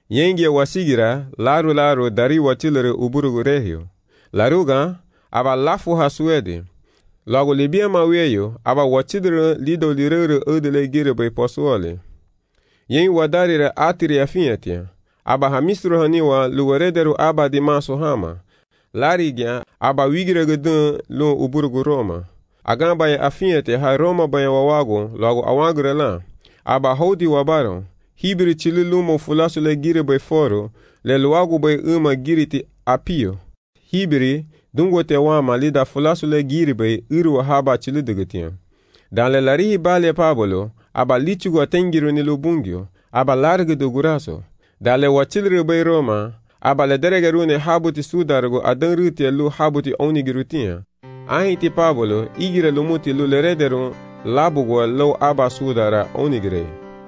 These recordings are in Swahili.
Yengi wasigira laru dari watilere uburugu rehio. Laruga aba lafu hasuede. Logo libia maweyo aba watidere lido lirere odele gire bay posuole. Yen wadarire atiri afiatia. Aba hamisru haniwa luwerederu aba di maso hama. Larigya aba wigire gedun lo uburugu Roma. Agan bay afiate ha Roma bay wawago logo awagre la. Aba hodi wabaro. Hibiri chililumo fulasu le gire bay foro. Le luago bay giriti apio. Hibiri dungo te wama lida fulasu le giri bay uru haba chilidegetian. Dan le larihi bale pabolo. Aba lichugo atengiru ni lubungio. Aba large do guraso. Dan le wachilre bay Roma. Aba le deregerune habuti sudargo adan ruti lu habuti onigirutia. Ahiti pabolo igire lumuti lu lerederu labugo lo aba sudara onigire.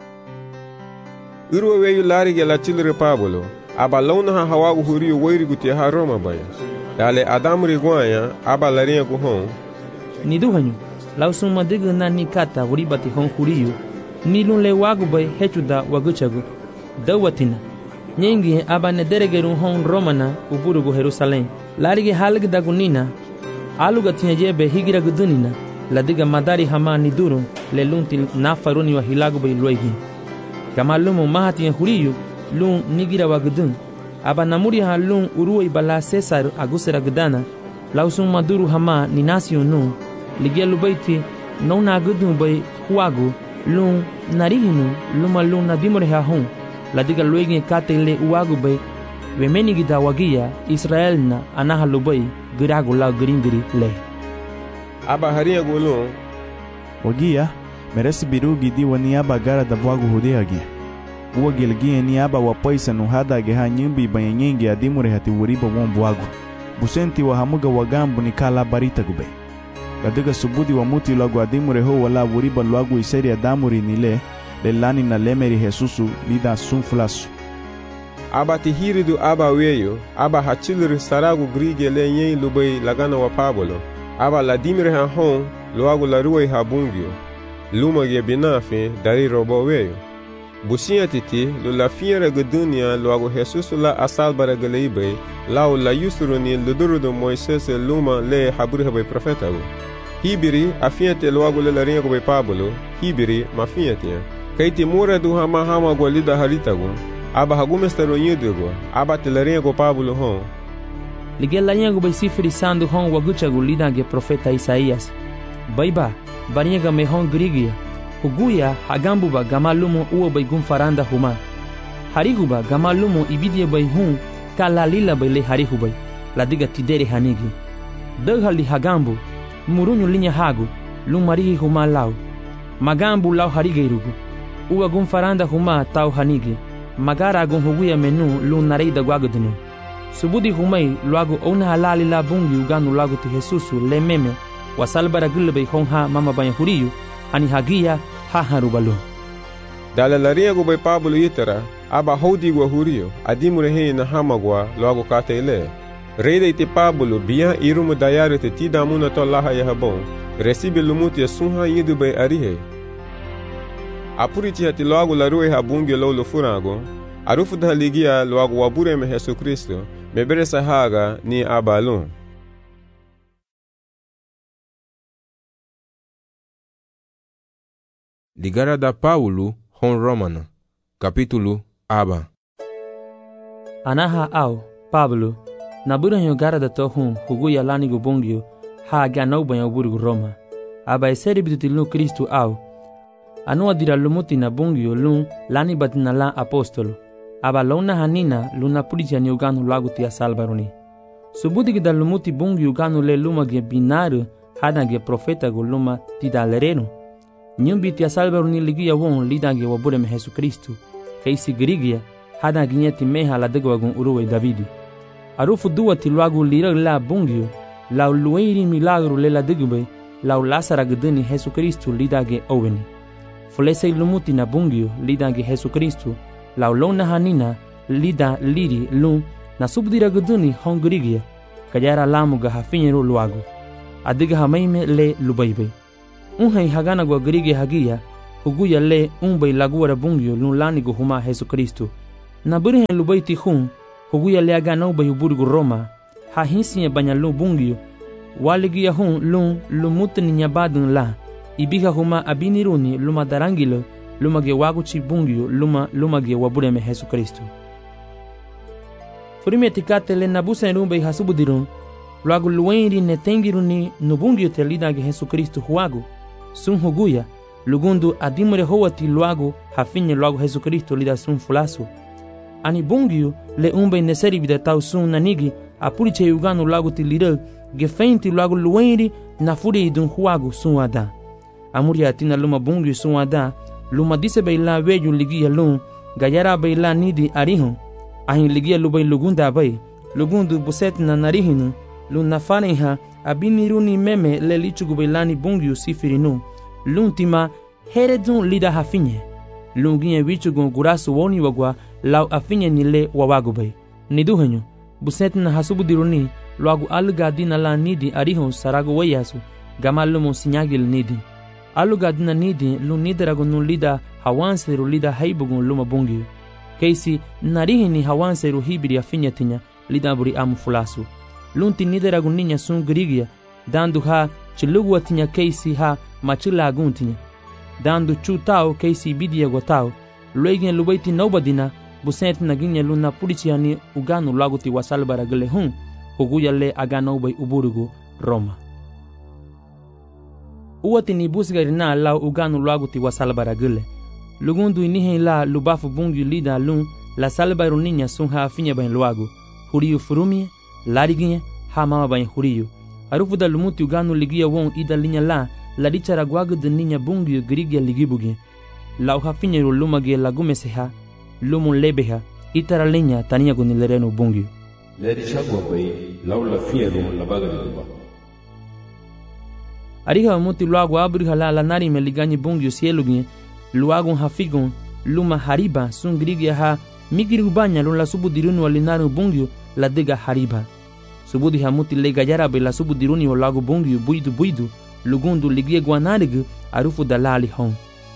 Urwa weyu larige la chilre pabolo. Aba launa ha hawagu huriyo wairiguti ha Roma baya. Dale Adam rigwanya aba larinha guhon. Ni duhanyu, lau suma diga na ni kata waribati hon huriyo. Ni lun le wagu bay hechuda waguchagu. Dawatina. Nyengi aba ne deregeru hon Romana uburugu Jerusalem. Larige halig dagunina. Aluga tinyajebe higira gudunina. Ladiga madari hama ni duru le lunti nafaruni wa hilagu bay luegi. Kama lumu mahati ya huriyo lun nigira wagudun. Aba namuri ha lun uruwa ibala Cesar agusera gudana. Lausun maduru hama ni nasio nu. Ligia lubaiti nona gudun bay huagu lun narihinu luma lun nadimore ha hon. Ladiga luegi kate le uagu bay wemeni gida wagia Israel na anaha lubai giragu lau giringiri le. Aba haria gulun. Wagia meresi birugi di wani aba gara da wagu hudeagia. Uwa gilgia ni aba wapaisa nuhada geha nyimbi banyengi adimure hati wuriba wombu wagu. Busenti wa hamuga wagambu ni kala barita gube. Gadiga subudi wa muti lagu adimure ho wala wuriba lagu iseri adamuri nile lelani na lemeri Jesusu lida sunfulasu. Aba tihiridu aba weyo, aba hachilri saragu grige le nyen lubay lagana wa pabolo. Aba ladimire ha hon luagu laruwe ha bungio. Luma ge binafe dari robo weyo. Busia titi lu la fiera gudunia luagu Jesusu la asalbara galeibe lau la yusruni luduru do Moises luma le haburi bay profetago. Hibiri afiate luagu le larinha go bay pabolo, hibiri mafiatia. Kaiti mura du hama golida haritago. Aba hagumestero nyudugo, aba teleria go pabolo hon. Ligia larinha bay sifri sandu hon waguchagu lidange profeta Isaías. Baiba, barinha me hon grigia. Huguya hagambuba gamalumo uwa bay gumfaranda huma. Hariguba gamalumo ibidia bay hun kalalila bay le harihubay. Ladiga tidere hanigi. Daghali hagambu, murunyu linya hagu, lumarihi huma lau. Magambu lau harigeirugu. Uwa gumfaranda huma tau hanigi. Magara gun huguya menu lu nareida guagudinu. Subudi humay luagu ona halali la bungi uganu lagu ti Jesusu le meme. Wasalbara gulbay hon ha mama banya huriyu. Ani hagia ha harubalu. Dala larinha go bay pablo yitara, aba hodi gwa huriyo, adimure hei na hamagwa logo katele. Reida ite pablo biya irumu dayari te tida muna to laha yahabon, resibe lumuti ya sunha yidu bay arihe. Apuriti hati logo laruwe habungi lolo furago, arufu da ligia logo wabure me Jesu Kristo, mebere sahaga ni abalun. Ligara da Paulo hon Romana. Capítulo aba. Anaha au Pablo naburanyo gara da tohun huguya lanigo bongio ha ganau banyo burgu Roma. Aba eseri bidutilu Kristu au. Anu adira lumuti na bongio lun lani batina la apostolo. Aba launa hanina luna pulija ni uganu lagu tia salbaroni. Subudi gida lumuti bongio uganu le luma ge binaru hada ge profeta go luma tidalereno. Nyumbi tia salbaroni ligia won lidange wabure me Jesu Kristu. Keisi grigia hada ginyeti meha la dego wagun uruwe Davidi. Arufu duwa tiluagu lira la bungio, lau lueiri milagro le la digube, lau lasara gdeni Jesu Kristu lidage oweni. Fulese lumuti na bungio lidage Jesu Kristu, lau lona hanina lida liri lun na subdira gdeni hongrigia, kajara lamuga hafinyero luagu. Adiga hamaime le lubaibe. Unhai hagana gwa grige hagia, huguya le unbay laguara bungio lun lanigo huma Jesu Kristu. Na buri hen lubai ti hun, huguya le agano ba huburgu Roma, ha hinsi banya lu bungyo, waligi ya hun lumutni nyabadun la, ibiga huma abiniruni luma darangilo, luma ge waguchi bungyo, luma ge wabureme Yesu Kristo. Furime tikate le nabusa rumbe hasubudirun, luagu luenri netengiruni nubungyo te lida ge Yesu Kristo huagu, sun huguya, lugundu adimure hoati luagu hafinye luagu Yesu Kristo lida sun fulasu. Ani bungyo le umbe neseri vida tau sun nanigi apuriche uganu luagu ti lida ge feinti luagu luenri na furi idun huagu sun ada. Amuri atina luma bungyo sun ada, luma dise beila weju ligia lun, gayara beila nidi arihun, ahin ligia lubai lugunda bai, lugundu buset na narihinu, lun nafaneha abiniruni meme le lichugu beilani bungyo sifirinu, lun tima heredun lida hafinye, lun ginye wichugu gurasu woni wagwa lau afinye nile wawagu bai. Niduhenyo, buset na hasubudiruni, luagu alugadina la nidi arihun saragu wayasu, gama lumu sinyagil nidi. Alugadina nidi lun nidaragu nun lida hawanseru lida haibugun luma bungyo. Keisi narihini hawanseru hibiri afinye tinya lida buri amu fulasu. Lunti nidaragu ninya sun grigia, dandu ha chilugwa tinya keisi ha machila agun tinya. Dandu chu tau keisi bidia gotau, luegin lubaiti naubadina, busent na ginya luna purichiani uganu laguti wasalbara gele hun, huguya le aganaubai uburugu Roma. Uwati ni busgari na lau uganu laguti wasalbara gele. Lugundu inihen la lubafu bungi lida lun, la salbaru ninya sun ha afinya bain luagu, huriyu furumie, lariginye ha mama bain huriyu. Arufu da lumuti uganu ligia won ida linya la dichara gwagu de ninya bungi grigia ligibugi. Lau hafinya ru lumage lagumeseha, lumun lebeha, itara linya tania gunilerenu bungi. Ledi chagwa bai lau la fieru la baga de duba. Ariha muti luagu abriha la nari me liganyi bungi sielugi, luagun hafigun, luma hariba sun grigia ha migirigu banya lun la subudirunu alinaru bungi la dega hariba. Subudi hamuti le gayarabe la subudiruni o lagu bungi buidu, lugundu ligie guanarigu arufu dalali hon.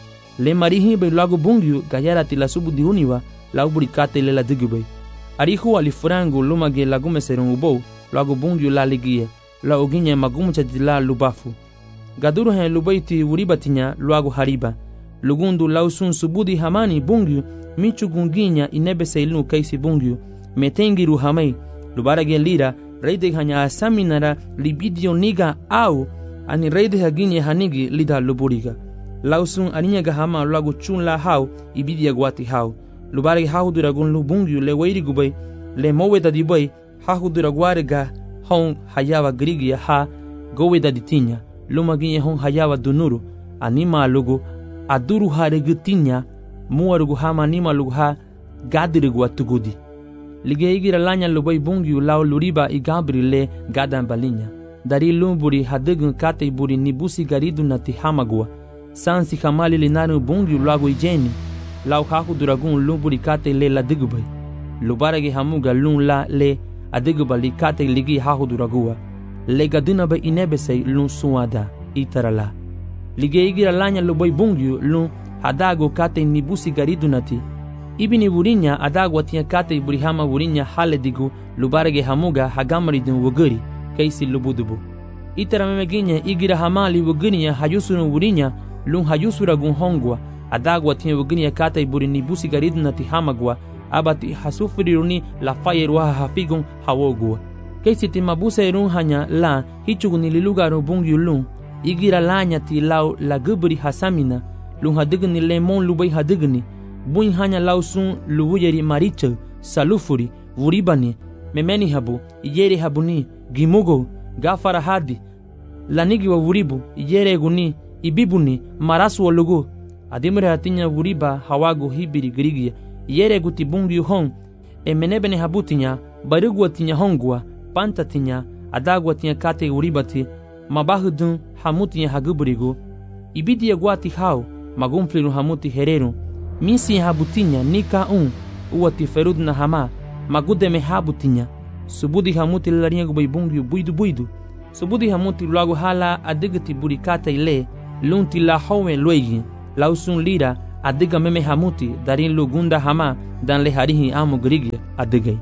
Le marihi be lagu bungi gayarati la subudiruni wa la uburikate le la digube. Arihu alifurangu lumage lagume serun ubo, lagu bungi la ligie, la oginye magumucha la lubafu. Gaduru hen lubaiti uribatinya lagu hariba. Lugundu lausun subudi hamani bungi, michu gunginya inebese ilnu kaisi bungi, metengiru hamai, lubarage lira, reide hanya asaminara libidio niga au, ani reide haginye hanigi lida luburiga. Lausun aninya hama lagu chun la hau, ibidia guati hau. Lubarage hau duragun lubungi le wairi gubai, le moweda dibai, hahu duraguarega hon hayawa grigia ha, goweda ditinya, lumaginye hon hayawa dunuru, anima lugu, aduru haregutinya, muarugu hama anima lugu ha, gadirigu atugudi. Lige igira lanya lubai bungi lau luriba igabri le gadan balinya. Dari lumburi hadegun kate buri nibusi garidu nati hamagua. Sansi hamali linaru bungi lagu ijeni. Lau haku duragun lumburi kate le la digubai. Lubarage hamuga lun la le adiguba li kate ligi haku duragua. Le gaduna ba inebese lun suada itarala. Lige igira lanya lubai bungi lun hadago kate nibusi garidu nati. Ibini burinya adagwa tiya kate burihama burinya hale digu lubarage hamuga hagamari dun wuguri kaisi lubudubu. Itara memeginya igira hamali wugurinya hayusunu burinya lun hayusura gun hongwa adagwa tiya wugurinya kate burini busi garidu nati hamagwa abati hasufiriruni la fayeruha hafigun hawogwa. Kaisi timabusa irun hanya la hichuguni lilugaru bungi lun igira lanya ti lau la guburi hasamina lun hadigni lemon lubai hadigni buin hanya lausun luwuyeri maricha salufuri vuribani memeni habu iyere habuni gimugo gafara hadi lanigi wa vuribu iyere guni ibibuni marasu walugu adimre hatinya vuriba hawagu hibiri grigia iyere guti bungi hon emenebene habutinya barugu atinya hongwa pantatinya adagu atinya kate uribati mabahudun hamutinya haguburigu ibidi ya guati hao magumfliru hamuti hereru misi habutinya nika uwati ferud na hama magudeme habutinya subudi hamuti larinya gubai bungi buidu subudi hamuti lagu hala adigati burikata ile lunti la howe luegi lausun lira adiga meme hamuti darin lugunda hama dan le harihi amo grigia adigay.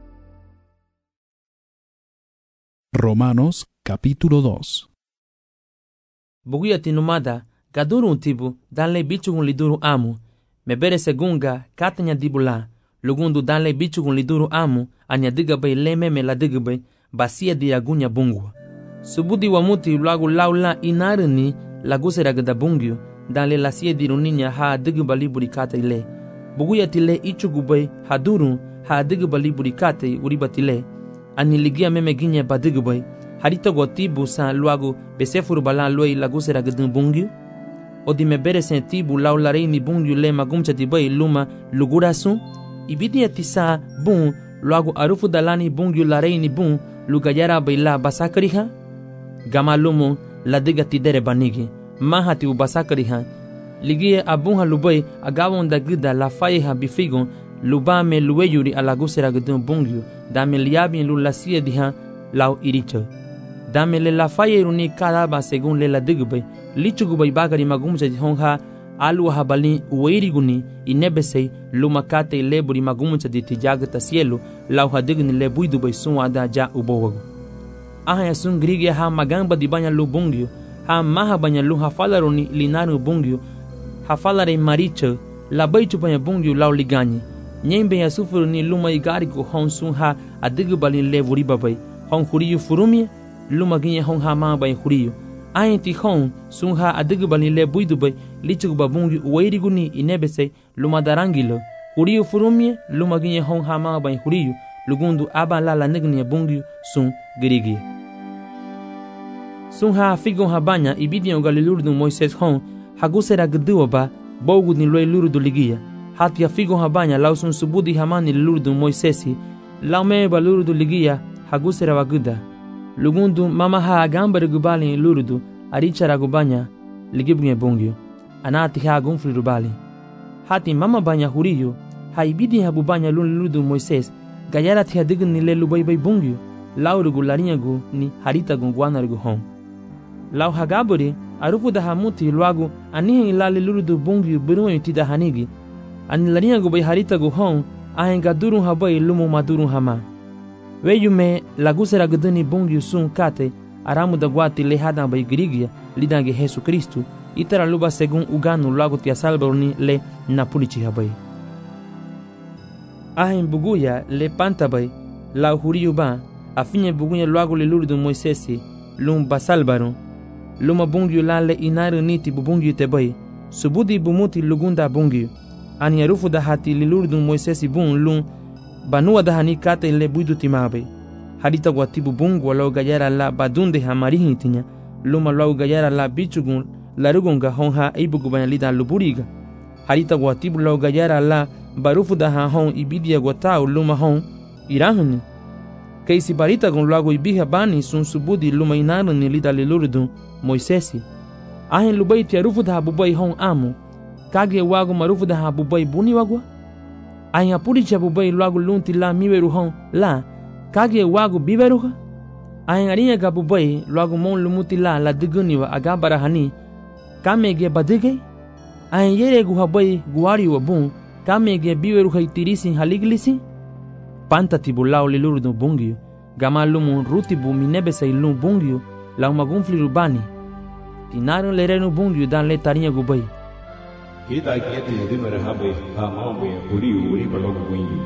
Romanos capítulo 2. Buguya tinumada gaduru tibu dan le bichugun liduru amu mebere segunga katanya dibula lugundu dan le bichugun liduru amu anya diga bay le meme la diga bay basia diagunya bungwa subudi wa muti lagu laula inarni lagusera gada bungyo dan le lasia diruninya ha diga bali burikata ile buguya tile ichugu bay haduru ha diga bali burikata uribatile ani ligia meme ginya badiga bay harita gotibu sa luagu besefuru balan loi lagusera gada bungyo odi mebere sentibu laula reini bungyo le magumcha tibai luma lugurasu ibidi atisa bun luagu arufu dalani bungyo la reini bun lugayara baila basakariha gamalumu la diga tidere banigi mahati u basakariha ligie abunha lubai agawon da gida la faiha bifigon lubame luweyuri alagusera gudun bungyo dame liabin lulasia diha lau iricho dame le la fairuni kadaba según le la digbe lichugubay bagari magumja honha alu habali uiriguni inebesei lumakate leburi magumja di tijagata cielo lau hadigni le buidubay sunwada ja ubowago aha sun grigia ha magamba di banya lubungyo ha maha banya lu hafalaruni linaru bungyo hafalare maricho la baichu banya bungyo lau ligani nyembe ya sufuruni luma igarigo hon sun ha adigbali leburi babay hon huriyu furumie luma ginye hon ha ma bay huriyu aenti hon sun ha adigbali le buidubay lichugba bungyo uiriguni inebesei luma darangilo huriyu furumie luma ginye hon ha ma bay huriyu lugundu aba la negni bungyo sun girigi sun ha figon habanya ibidian galilurdu Moises hon hagusera gduoba bogu ni loy lurdu ligia hatia figon habanya lausun subudi hamani lurdu Moisesi laume balurdu ligia hagusera waguda lugundu mama ha agambare gubali lurdu arichara gubanya ligibnye bungyo anati ha gunfri rubali hati mama banya huriyo ha ibidi habubanya lurdu Moises gayara tia digni le lubai bay bungyo laurugu larinyagu ni harita gungwanargu hon lau hagaburi arufu da hamuti luagu anihin ilali lurdu bungyo burun yutida hanigi ani larinyagu bay harita gu hon ahen gadurun habay lumu madurun hama weyume lagusera guduni bungyo sun kate aramu da guati le hadan bay girigia lidange Jesu Kristu itara luba segun uganu luagu tia salborni le napulichi habay ahen buguya le pantabay lau huriyu ba afinye bugunya luagu le lurdu Moisesi lum basalbaru luma bungyo lale inaru niti bubungyo tebay subudi bumuti lugunda bungyo ani arufu da hati le lurdu Moisesi bun lum banua da hani kate le buidu timabe harita guatibu bungu lau gayara la badunde hamarihi tinya luma lau gayara la bichugun larugunga honha ibugu banyalida luburiga harita guatibu lau gayara la barufu da ha hon ibidia guatau luma hon irahuni keisi barita gon lago ibiha bani sun subudi luma inaru ni lida le lurdu Moisesi ahen lubai tia rufu da bubai hon amu kage wago marufu da bubai buni wagwa ahen apuri cha bubai lago lunti la miweru hon la kage wago biveruha ahen arinya ga bubai lago mon lumuti la diguni wa agabara hani kamege badige ahen yere gu habai guari wa bun kamege biweru haitirisi haliglisi panta tibulau le lurdu bungyo gamalumu rutibu minebesei lum bungyo lau magunfli rubani tinaru le renu bungyo dan le tarinha gubai kita kieti dimere habe ha mawe uri balogu bungyo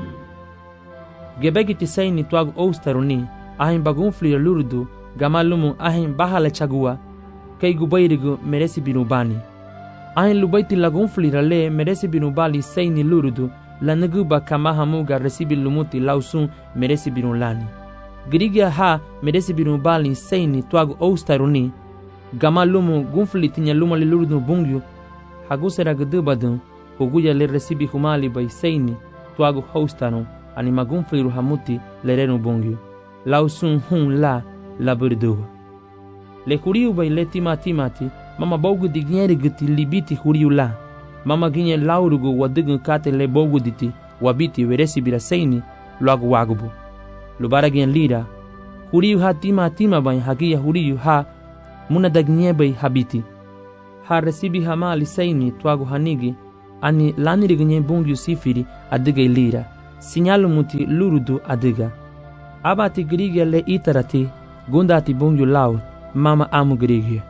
gebegi tisei ni tuagu oustaruni ahin bagunfli lurdu gamalumu ahin bahala chagua kei gubai rigu meresi binubani ahin lubaiti lagunfli rale meresi binubali sei ni lurdu la naguba kama hamuga resibi lumuti lausun meresi binulani girigia ha meresi binubali seini tuagu oustaruni gama lumu gunfli tinya luma le lurdu bungyo hagusera gdubadun huguya le resibi humali bay seini tuagu houstarun anima gunfli ruhamuti le renu bungyo lausun hun la burduwa le huriu bay le timati mama bogu digneri guti libiti huriu la mama ginye laurugu wadigun kate le bogu diti wabiti weresi bira seini luagu wagubu lubara gen lira huriyu ha tima bay hagiya huriyu ha muna dagnye bay habiti ha resibi hamali seini tuagu hanigi ani lani rignye bungyu sifiri adiga lira sinyalu muti lurudu adiga abati grigia le itarati gundati bungyu lau mama amu grigia.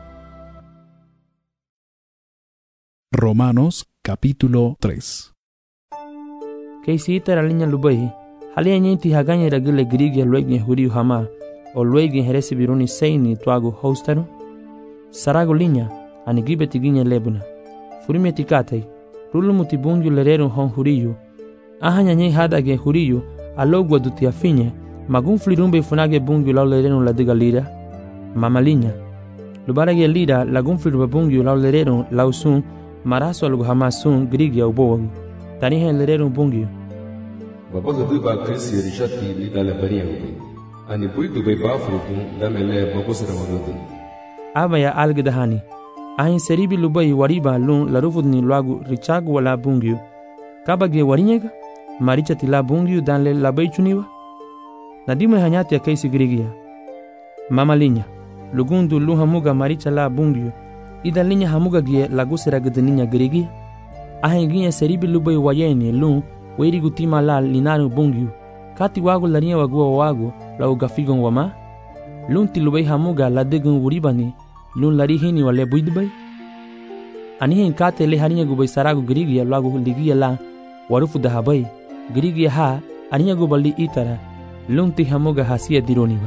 Romanos capítulo 3. Keisi itara linya lubai halia nyenti haganya ragile grigia luegne huriu hama o luegne heresi biruni seini tuagu hostaru sarago linya ani gibeti ginya lebuna furime tikatai rulumuti bungyu lerero hon huriu ahanya nyei hadage huriu alogwa duti afinye magun flirumbe funage bungyu lau lerero ladiga lira mama linya lubarage lira lagun flirumbe bungyu lau lerero lau sun maraso algo hamasun grigia ubowagu tanihe lerero bungyu babaga duba krisi rishati lidale bariyangu ani buidu be bafrutun damele babusara wadudun aba ya algedahani ahin seribi lubai wariba lun larufudni luagu richagu wala bungyu kabage warinyega maricha tila bungyu danle labai chuniwa nadime hanyati ya keisi grigia mama linya lugundu lu hamuga maricha la bungyu idan linya hamuga gie lagusera gedeninya grigia ahin gie seribi lubai wayeni lun weiri gutima la linaru bungyu kati wagu larinya wagua wagu la ugafigon wama lun tilubai hamuga la degun wuribani lun lari hini wale buidbai anihin kate le harinya gubai saragu grigia lagu ligia la warufu dahabai grigia ha aninya gubali itara lun ti hamuga hasia dironiwa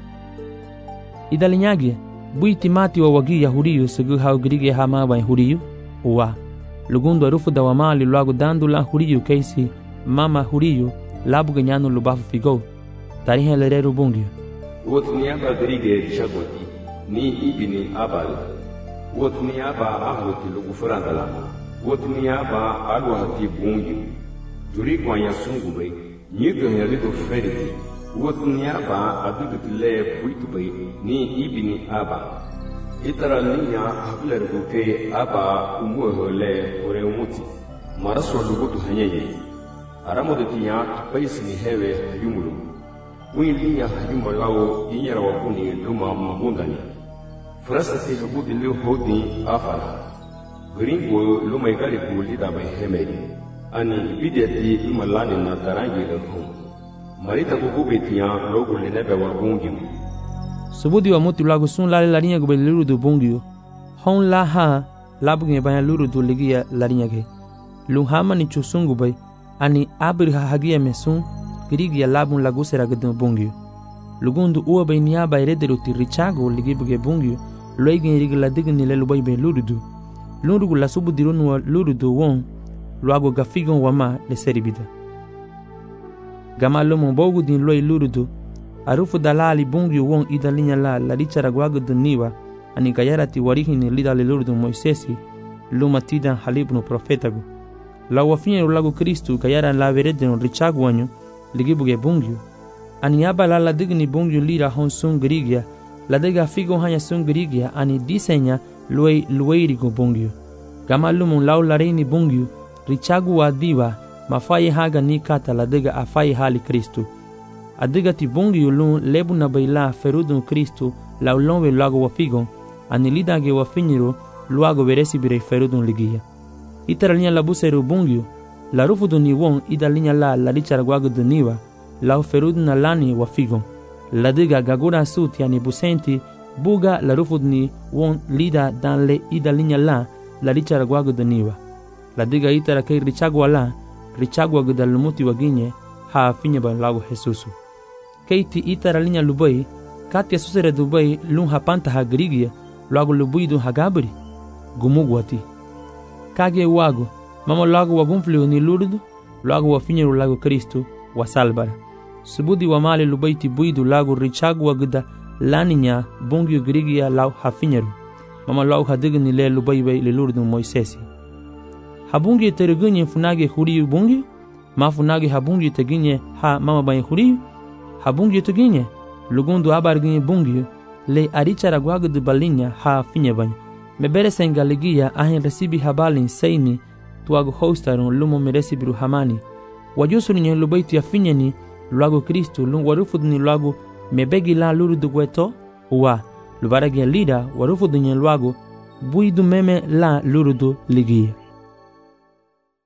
idalinyage buiti mati wa wagia huriyu segu hau grigia ha mabai huriyu uwa lugundu arufu da wamali lagu dandu la huriyu keisi mama huriyu labu ganyanu lubafu figo tarihe lereru bungyu wotniaba grige shagoti ni ibini abal wotniaba ahoti lugu frandala wotniaba alwati bungyu juri kwanya sungube nyigo helido feriti wotniaba adugutile buitube ni ibini aba itara linya habler guke aba umuhole ore umuti maraso lugutu hanyenye aramodetiya paisini hewe yumulu wilinya hayumalawo inyara wakuni luma mabundani frasati hubudi liu hodi afala gringo luma igali gulida bai hemedi ani bideti luma lani na tarangi lekum marita kukubetiya logo lenebe wa bungimu subudi wa muti lagu sun lali larinya gube lurudu bungyu hon la ha labuge banya lurudu ligia larinya ge lung hama ni chusungu bai ani abir hagia mesun grigia labun lagusera gedun bungyu lugundu uwa bai niya bai rederuti richago ligibuge bungyu loigin rigla digni le lubai bai lurudu lurugu la subudirunu wa lurudu won luago gafigon wama le seribida gama lomo bogu din loi lurudu arufu dalali bungyu won idalinya la richara gwagu duniwa ani gayarati warihini lidale lurudu moisesi luma tidan halibnu profetagu la wafinyeru lagu Kristu gayara la veredenu richagu wanyu ligibuge bungyu ani aba la digni bungyu lira hon sun grigia la dega figo hanya sun grigia ani disenya lueirigo bungyu gama lumun lau lareini bungyu richagu wa diwa mafai haga ni kata la dega afai hali Kristu adiga ti bungyu lun lebu na baila ferudun Kristu la ulonwe lago wa figo ani lidage wa finyiru luago veresi birei ferudun ligia itara linya la buseru bungyu la rufudu ni won ida linya la richara gwagu duniwa la ferudun na lani wa figo la diga gagura suti ani busenti buga la rufudu ni won lida dan le ida linya la richara gwagu duniwa la diga itara kei richagwa la richagwa gudalumuti waginye ha finye ban lago Jesusu keiti itara linya lubai katia susere dubai lun hapanta ha grigia lago lubuidu hagabri gumugwati kage wago mama lago wagumfliu ni lurudu lago wafinyeru lago Kristu wa salbara subudi wa mali lubaiti buidu lago richagwa guda laninya bungyu grigia lau hafinyeru mama lago hadigni le lubai bai le lurudu moisesi habungi terugunye funage huriyu bungyu mafunage habungi teginye ha mama bai huriyu habungi teginye lugundu abarginye bungyu le arichara gwagudu balinya ha finyebanyo mebere sengaligia ahin resibi habalin seini tuago hostarun lumo meresibiru hamani wajusuni nye lubaiti ya finyeni luago Kristu lung warufudni luago mebegi la lurudu gweto uwa lubaragi lida warufudni luago buidu meme la lurudu ligia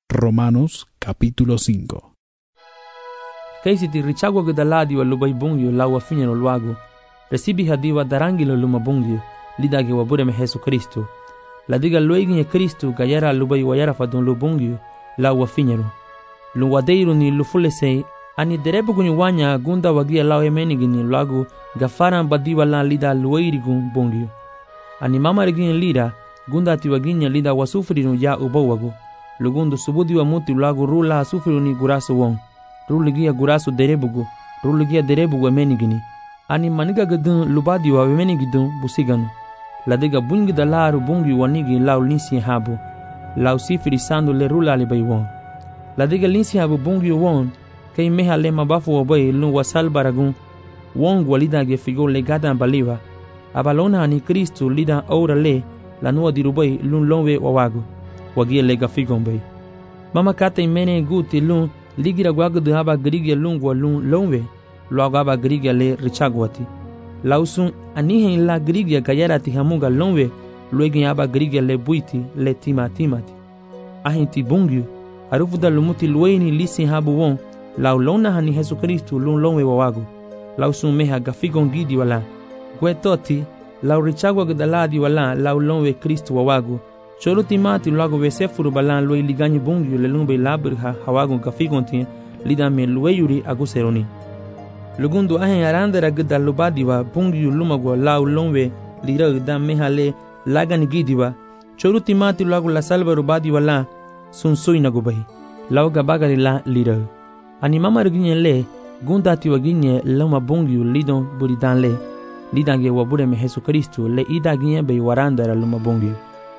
Romanos capítulo 5. Kaisi ti richagwa gadaladi wa lubay bungyo la wa finyano luago. Resibi hadiwa darangilo luma bungyo lidage wa bureme Jesu Kristo. La diga luegin Kristo gayara lubay wa yara fadon lu bungyo la wa finyano. Lu wadeiro ni lufulese ani derebu guni wanya gunda wagia la emenigini luago gafaran badiwa la lida lueirigun bungyo. Ani mama regin lida gunda tiwaginya lida wasufriru ya ubawago. Lugundu subudi wa muti luago rula sufriru ni guraso wong. Ruligia guraso derebugo, ruligia derebugo emenigini. Ani maniga gadun lubadi wa emenigidun busiganu. Ladiga bungi da laru bungi wanigi lau linsi habu. Lau sifiri sandu le rula alibay won. Ladiga linsi habu bungi won, kay meha le mabafu wabay lun wasal baragun. Wong walida ge figo le gadan baliwa. Abalona ani Kristo lida ora le, lanua dirubay lun lonwe wawago. Wagia lega figon bay. Mama kata imene guti lun, ligira gwaga de haba grigia lungwa lun lonwe, luago haba grigia le richagwati. Lausun anihen la grigia gayara ti hamuga lonwe, luegin haba grigia le buiti le timati. Ahin ti bungyu, harufu da lumuti lueni lisin habu won, lau lona hani Jesu Kristu lun lonwe wawago. Lausun meha gafigon gidi wala. Gwe toti, lau richagwa gadaladi wala lau lonwe Kristu wawago. Cholo timati luago vesefuru balan lue ligani bungyu le lumbe labirha hawagon kafigontin lidame lue yuri aguseroni. Lugundu ahen arandera gada lubadiwa bungyu lumago lau lomwe lira da mehale lagani gidiwa. Cholo timati luago la salva rubadiwa la sunsui nagubahi. Lau gabagari la lira. Ani mama reginye le gunda tiwaginye loma bungyu lidon buridan le. Lidange wabureme Jesu Kristu le idaginye be warandera luma bungyu.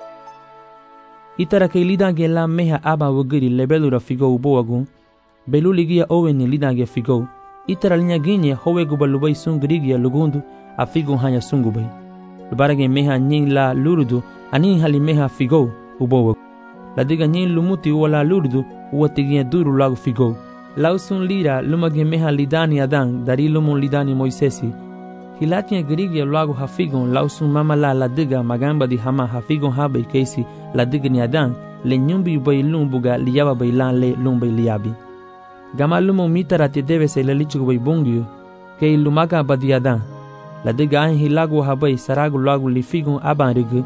Itara kay lidange la meha aba wagiri lebelura figo uboagun. Belu ligia oweni lidange figo. Itara linya ginye howe gubalubay sungrigia lugundu a figo hanya sungubay. Lubarage meha nying la lurudu anin hali meha figo uboagun. Ladiga nying lumuti wala lurudu uwatigia duru lagu figo. Lausun lira lumage meha lidani adan dari lumun lidani Moisesi. Hilatia grigia lagu hafigon lausun mama la ladiga magamba di hama hafigon habe keisi ladiga ni adan le nyumbi bay lumbuga liyaba bay lan le lumbay liyabi. Gama lumo mitara te debe se lelichugo bay bungyo kei lumaga badi adan. Ladiga ahin hilagu habay saragu lagu li figon aban rigu.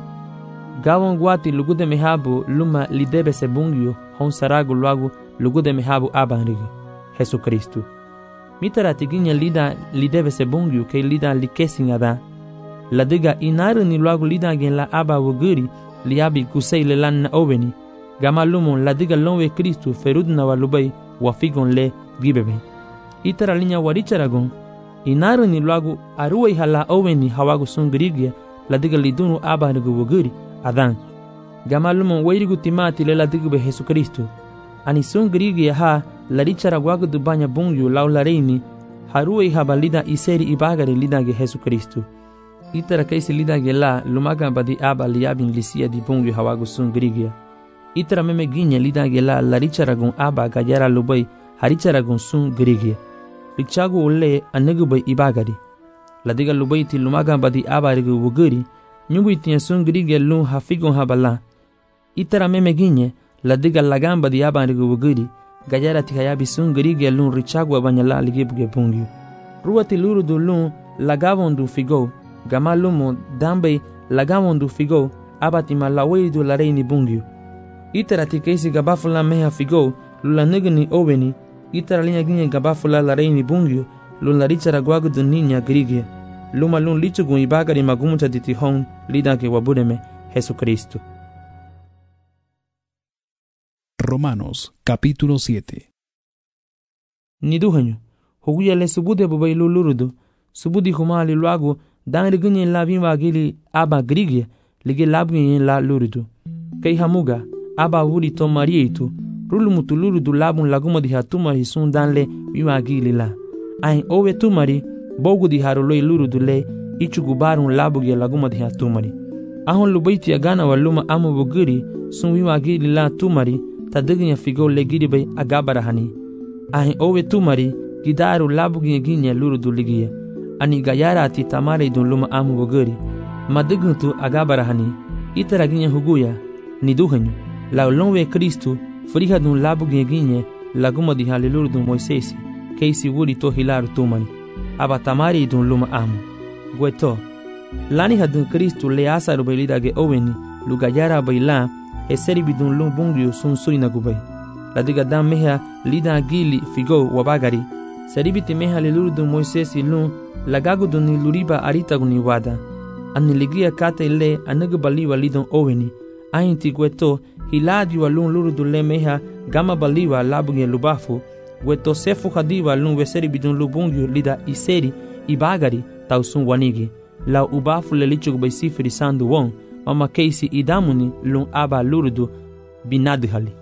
Gawon guati lugude mehabu luma li debe se bungyo hon saragu lagu lugude mehabu aban rigu. Jesu Kristu. Mitara tiginya lida lideve se bungyu ke lida likesin ada. Ladiga inaru ni luagu lida gen la aba wuguri liabi kusei le lan na oveni. Gama lumon ladiga lonwe Kristu ferudna wa lubay wa figon le gibebe. Itara linya waricharagon. Inaru ni luagu aruwe hala oveni hawagu sungrigia ladiga lidunu aba nugu wuguri adan. Gama lumon wairigu timati le ladiga be Jesu Kristu. Ani sungrigia ha larichara gwagu dubanya bungyu lau lareini haruwe habalida iseri ibagare lidage Jesu Kristu. Itara kaisi lidage la lumaga badi aba liabin lisia di bungyu hawagu sungrigia. Itara meme ginye lidage la larichara gun aba gajara lubay harichara gun sungrigia. Richagu ule anegubay ibagari. Ladiga lubay ti lumaga badi aba rigu wuguri nyungu itinya sungrigia lun hafigun habala. Itara meme ginye ladiga lagamba di aba rigu wuguri gajara tihayabi sungrigia lun richagwa banyala ligibuge bungyu. Ruati lurudu lun lagavondu figo, gama lumo dambe lagavondu figo, abati malaweidu lareini bungyu. Itara tikaisi gabafula meha figo, lula nigani oweni, itara linya ginye gabafula lareini bungyu, lun larichara gwagudu ninya grigia. Luma lun lichugun ibagari magumucha ditihon, lidake wabureme Jesu Kristu. Romanos capítulo 7. Niduhanyo, huguya le subude babay lulurudu, subudi humali luagu, dan rigunyen la bimba gili aba grigia, ligi labgunyen la lurudu. Kay hamuga, aba wuri to marieitu, rulumutu lurudu labun laguma di hatumari sun dan le bimba gili la. Ahin owe tumari, bogu di haruloi lurudu le, ichugubarun labugia laguma di hatumari. Ahon lubaiti agana wa luma amu buguri, sun bimba gili la tumari, tadiginya figo le giribay agabarahani. Ahin owe tumari gidaru labuginya ginya lurudu ligia. Ani gayara ati tamare dun luma amu woguri. Madiguntu agabarahani. Itara ginya huguya. Niduhanyu. Lau lonwe Kristu Friha dun labu ginye laguma di halilur dun Moisesi, keisi wuri to hilaru tumani. Aba tamari dun luma amu. Gueto. Lani hadun Kristu le asaru bailida ge oweni, lugayara baila, eseri bidun lum bungriu sun surina gubay. Ladiga dam meha lida gili figo wabagari. Seribiti meha lilur dun Moisesi lum lagagu dun luriba aritaguni wada. Aniligia kate le anagu baliwa lidon oweni. Ainti gueto hiladi wa lun lurudu le meha gama baliwa labuge lubafu. Gueto sefu hadiwa lun weseri bidun lubungyu lida iseri ibagari tausun wanigi. La ubafu le lichuk bay sifiri sandu won. Mama keisi idamuni lun aba lurudu binadhali.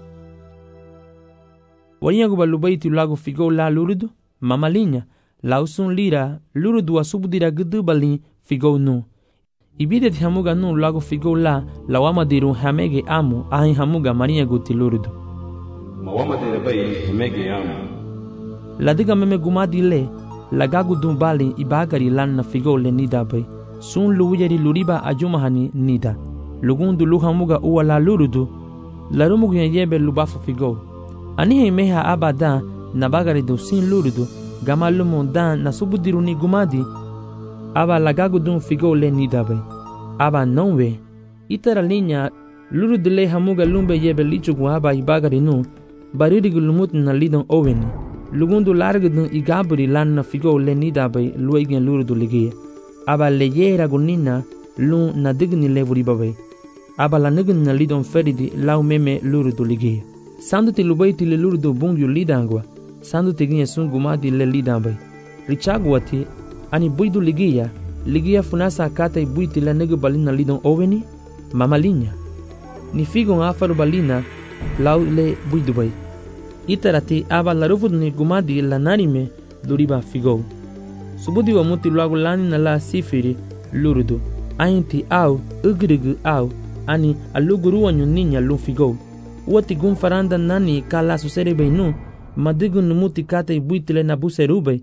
Warinyagu balubaiti lagu figo la lurudu. Mama linya. La usun lira lurudu wa subudira gudu balin figo nu. Ibide ti hamuga nu lagu figo la wama diru hamege amu ahin hamuga marinha guti lurudu. Mawama dira bay hamege amu. Ladiga meme gumadi le lagagu dun bali ibagari lan na figo le nida bay. Sun luwiyari luriba ajumahani nida. Lugundu luhamuga uwa la lurudu. Larumugu yebe lubafu figo. Anihe meha abada na bagari do sin lurudu. Gama lumu dan na subudiru ni gumadi. Aba lagagu dun figo le nida bay. Aba nonwe. Itara linya lurudu le hamuga lumbe yebe lichugu aba ibagari nu. Baririgu lumut na lidon oweni. Lugundu largu dun igaburi lan na figo le nida bay luegen lurudu ligie. Aba leyera gunina lun na digni levuri babay. Aba la nigni na lidon feridi lau meme lurudu ligie. Sandu ti lubaiti le lurudu bungyu lidangwa. Sandu ti ginye sun gumadi le lidambay. Richagwati ani buidu ligia funasa kata buiti le negu balina lidon oveni. Mama linya. Ni figon afaru balina lau le buidu bay. Itarati aba la rufudu ni gumadi la narime luriba figo. Subudi wa muti lagu lani na la sifiri lurudu. Ainti au ugrigu au ani aluguru wanyu ninya lufigo. Uati gun faranda nani kala susere beinu. Madigu numuti kate ibuitile na buserube.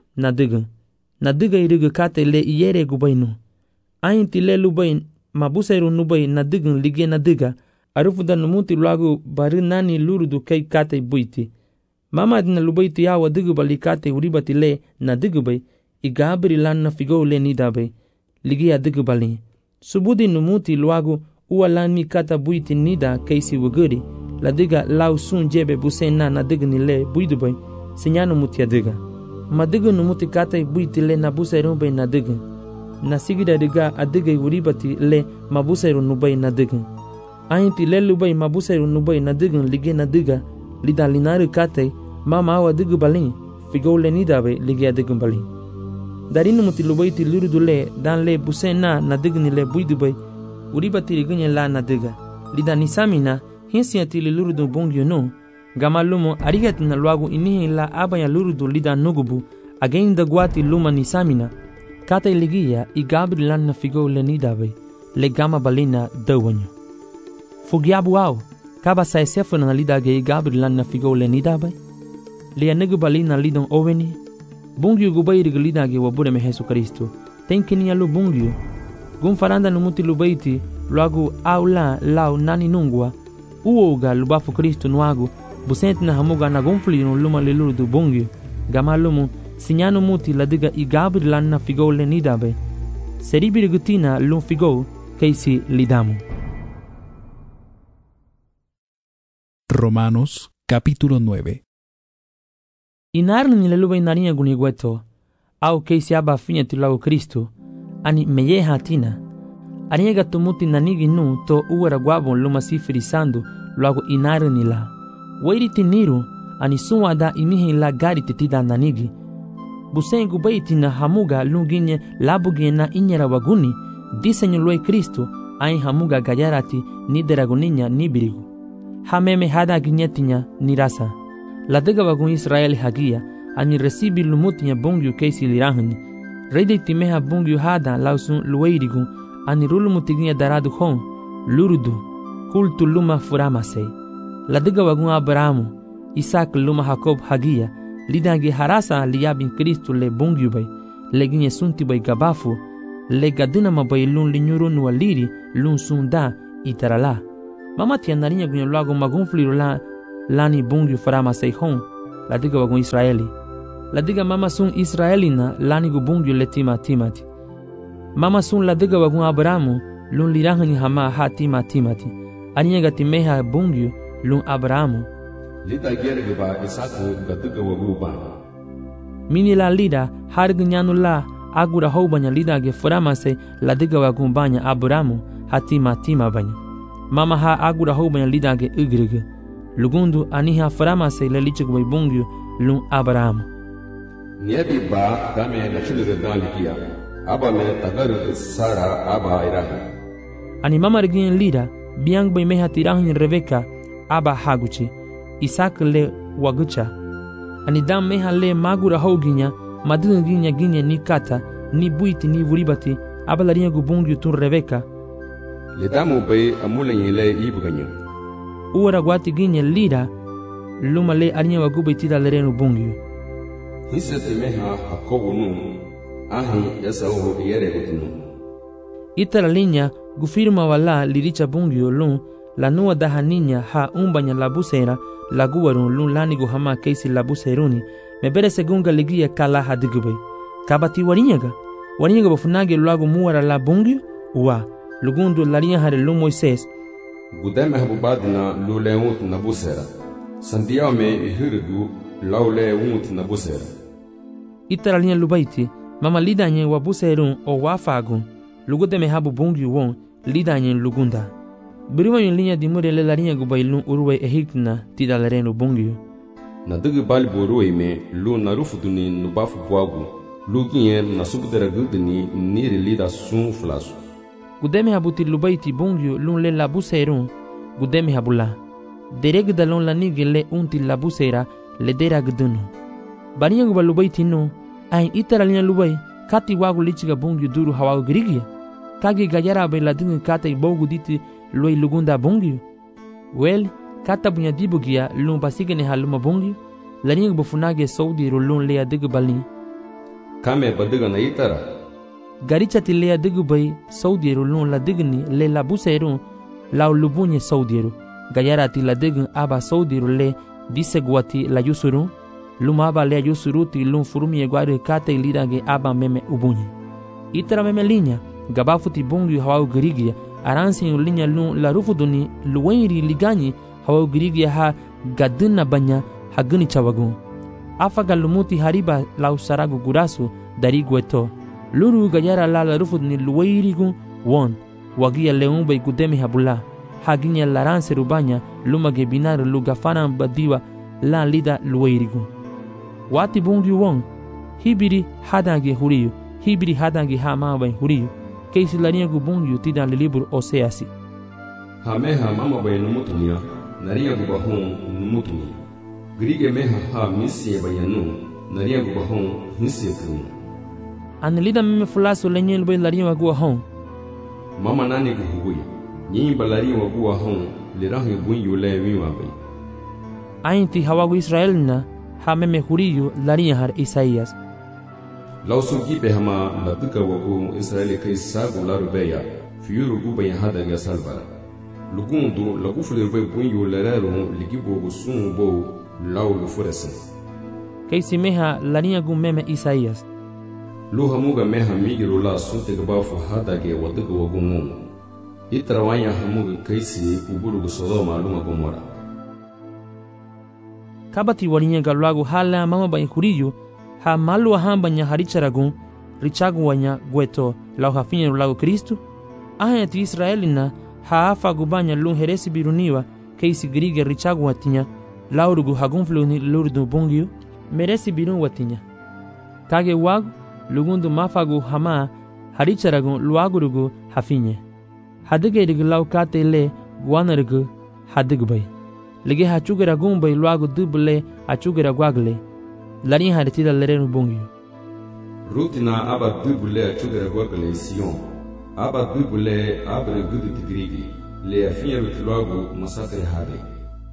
Nadiga irigu kate le iyere gubainu. Ainti le lubain mabuseru nubai nadigun lige nadiga. Arufuda numuti lagu bari nani lurudu kei kate ibuiti. Mama dina lubaiti awa digu bali kate uribati le nadigu bay. Igabri lan na figo le nidabe ligia digu bali. Subudi numuti luagu uwa lan mi kata buiti nida keisi wuguri. La diga lau sun jebe busen na digu ni le buidu bay. Sinyanu muti adiga. Ma digu numuti kata buiti le na buseru bay na digu. Na sigida diga adiga uribati le mabuseru nubay na digu. Ainti le lubay mabuseru nubay na digu lige na diga. Lida linari kate mama awa digu bali. Figo le nidabe ligia digu bali. Darinu muti lubaiti lurudu le dan le busen na digni le buidu bay. Uribati ligunye la na diga. Lida nisamina hinsiati li lurudu bongyo no. Gama lumo arigat na luagu inihi la abaya lurudu lida nugubu. Again da guati luma nisamina. Kata iligia igabri lan na figo le nidabay. Le gama balina dawanyo. Fugiabu au. Kaba sa esefu na lida ge igabri lan na figo le nidabay. Le anigu balina lidon oveni. Bungyu gubairi gulidagi wabure me Jesu Kristo. Tenkini alu bungyu. Gun faranda numuti lubaiti luagu aula lau nani nungwa. Uoga lubafu Kristo nuagu. Busenti na hamuga na gunfli no luma liluru du bungyu. Gama lumu sinyanu muti ladiga igabri lanna figo le nidabe. Seribiri gutina lum figo keisi lidamu. Romanos capítulo 9. Inarni ni leluba inarinha gunigueto, au keisi aba finya tilago Kristo, ani meye hatina. Ariega tumuti nanigi nu to uwara guabon luma sifiri sandu luago inarni la. Wairi tiniru ani suwa da imihi la gari titida nanigi. Busen gubaiti na hamuga lunginye labugie na inyera waguni, disenyo luai Kristo, ai hamuga gayarati ni deraguninya ni birigu. Hameme hada ginyetinya ni rasa. Ladega wagun Israeli hagia, ani resibi lumutinya bungyu keisi lirahani. Reide timeha bungyu hada lausun lueirigu, ani rulumutiginya daradu hon, lurudu, kultu luma furamase. Ladega wagun Abrahamu, Isaac luma Jacob hagia, lidangi harasa liyabin Kristo le bungyu bay, leginye sunti bay gabafu, le gadinama bay lun linyurun waliri, lun sunda itarala. Mama tia narinya gunya luago magunfliru la lani bungyu farama seihon ladiga wagun Israeli. Ladiga mama sun Israelina lani gu bungyu letima timati. Mama sun ladiga wagun Abrahamu lun lirahani hama ha timati. Aniya gatimeha bungyu lun Abrahamu. Lida gerge ba Isaku gadiga wagu ba. Mini la lida harg nyanu la agura houbanya lida ge farama se ladiga wagun banya Abrahamu ha tima banya. Mama ha agura houbanya lida ge igrige. Lugundu aniha farama se lelichig way bungyu lun Abrahamu. Niyabi ba game na chilere dalikia. Aba me tagar Sara aba irahi. Ani mama regin lida biang bay meha tirahin Rebeka aba haguchi. Isaac le wagucha. Ani dam meha le magura hoginya madun ginya ni kata ni buiti ni vuribati aba larinha gubungyu tun Rebeka. Le damu bay amulen le ibganyo. Uara guati ginya lida luma le arinha wagubai tida lerenu bungyu. Hisete meha hakobu nu ahi Esau yere gutinu. Ita la linha gufirma wala liricha bungyu lun la nua daha niña ha umbanya labusera la guwarun lun lanigu hama keisi labuseruni mebere segunga ligia kala hadigube. Kabati warinyaga bafunage luagu muara la bungyu wa lugundu larinha hare lun Moises. Gudeme habubadina luleunt nabusera. Sandiao me ihirigu lauleunt nabusera. Ita la linha lubaiti mama lidanye wabuserun o wafagun lugudeme habu bungyu won lidanye lugunda. Biriwa yung linya dimure le larinha gubailun uruwe ehikna tida lerenu bungyu. Na digi bali boruwe me lu narufuduni nubafu buagu lu ginye nasubudera gudini niri lida sun flasu. Gudeme habuti lubaiti bungyu lun le labuserun gudeme habula. Dereg dalon la nigi le unti labusera le dera gudunu. Barinya guba lubaiti no ayin itara linya lubai kati wagu lichiga bungyu duru hawagu girigia. Kagi gajara bay la dingi kata ibogu diti loi lugunda bungyu. Well, kata bunya dibugia lun basigene haluma bungyu. Larinha bufunage saudi lun lea digu balin. Kame badiga na itara. Garicha ti lea digu bay saudi lun la digni le la buserun lau lubunye saudi. Gajara ti la digun aba saudi le diseguati la yusurun. Luma aba lea yusuruti lun furumi eguari kata ilirage aba meme ubunye. Itara meme linha gabafuti bungyu hawau girigia aransi linya lun la rufuduni luwairi ligani hawau girigia ha gadina banya haguni chawagun. Afaga lumuti hariba lau saragu gurasu dari gueto. Luru gajara la rufuduni luwairi gun won wagia leumba gudeme habula. Haginya laranse rubanya luma gebinar lugafana badiwa la lida luwairi gun. Wati bungyu won hibiri hadange huriyu hibiri hadange hamabai huriyu. Keisi larinha gubungyu tida le libro Oseasi. Hameha mama bay numutunia narinha gubahon numutunia. Grige meha ha misi bayanu narinha gubahon hisi kunu. Anelida meme fulaso lenye bay larinha gubahon. Mama nani guhuya. Nyi balarinha gubahon lirahi bunyu le wiwa bay. Ainti hawagu Israelina ha meme huriyu larinha har Isaías. Lausugi behama la duka wagu Israeli kai sagu la rubeya fiuru guba ya hada ya salbara. Lugundu la gufule rube bunyu lerero ligibo sun bo lau lufuresen. Kai simeha larinha gu meme Isaías. Luha muga meha migiru la sunte gabafu hada ge waduka wagu mumu. Itrawanya hamuga kaisi uburu Sodoma lunga Gomora. Kabati warinha galuagu hala mama bayi huriyu ha malu hambanya haricharagun richagu wanya gueto lau hafinye lagu Kristu. Ahayati Israelina ha afa gubanya lun heresi biruniwa keisi grige richagu watinya laurugu hagunfluni lurdu bungyu meresi birun watinya. Kage wagu lugundu mafagu hama haricharagun luagurugu hafinye. Hadigerigu lau kate le guanarugu hadigubay. Lige hachugera gumbay luagu dubule hachugera guagle. Larinha haritida lerenu bungyu. Rutina aba dubule hachugera guagle Sion. Aba dubule abre gudu tigrigi. Le afinha rutiluagu masakre hade.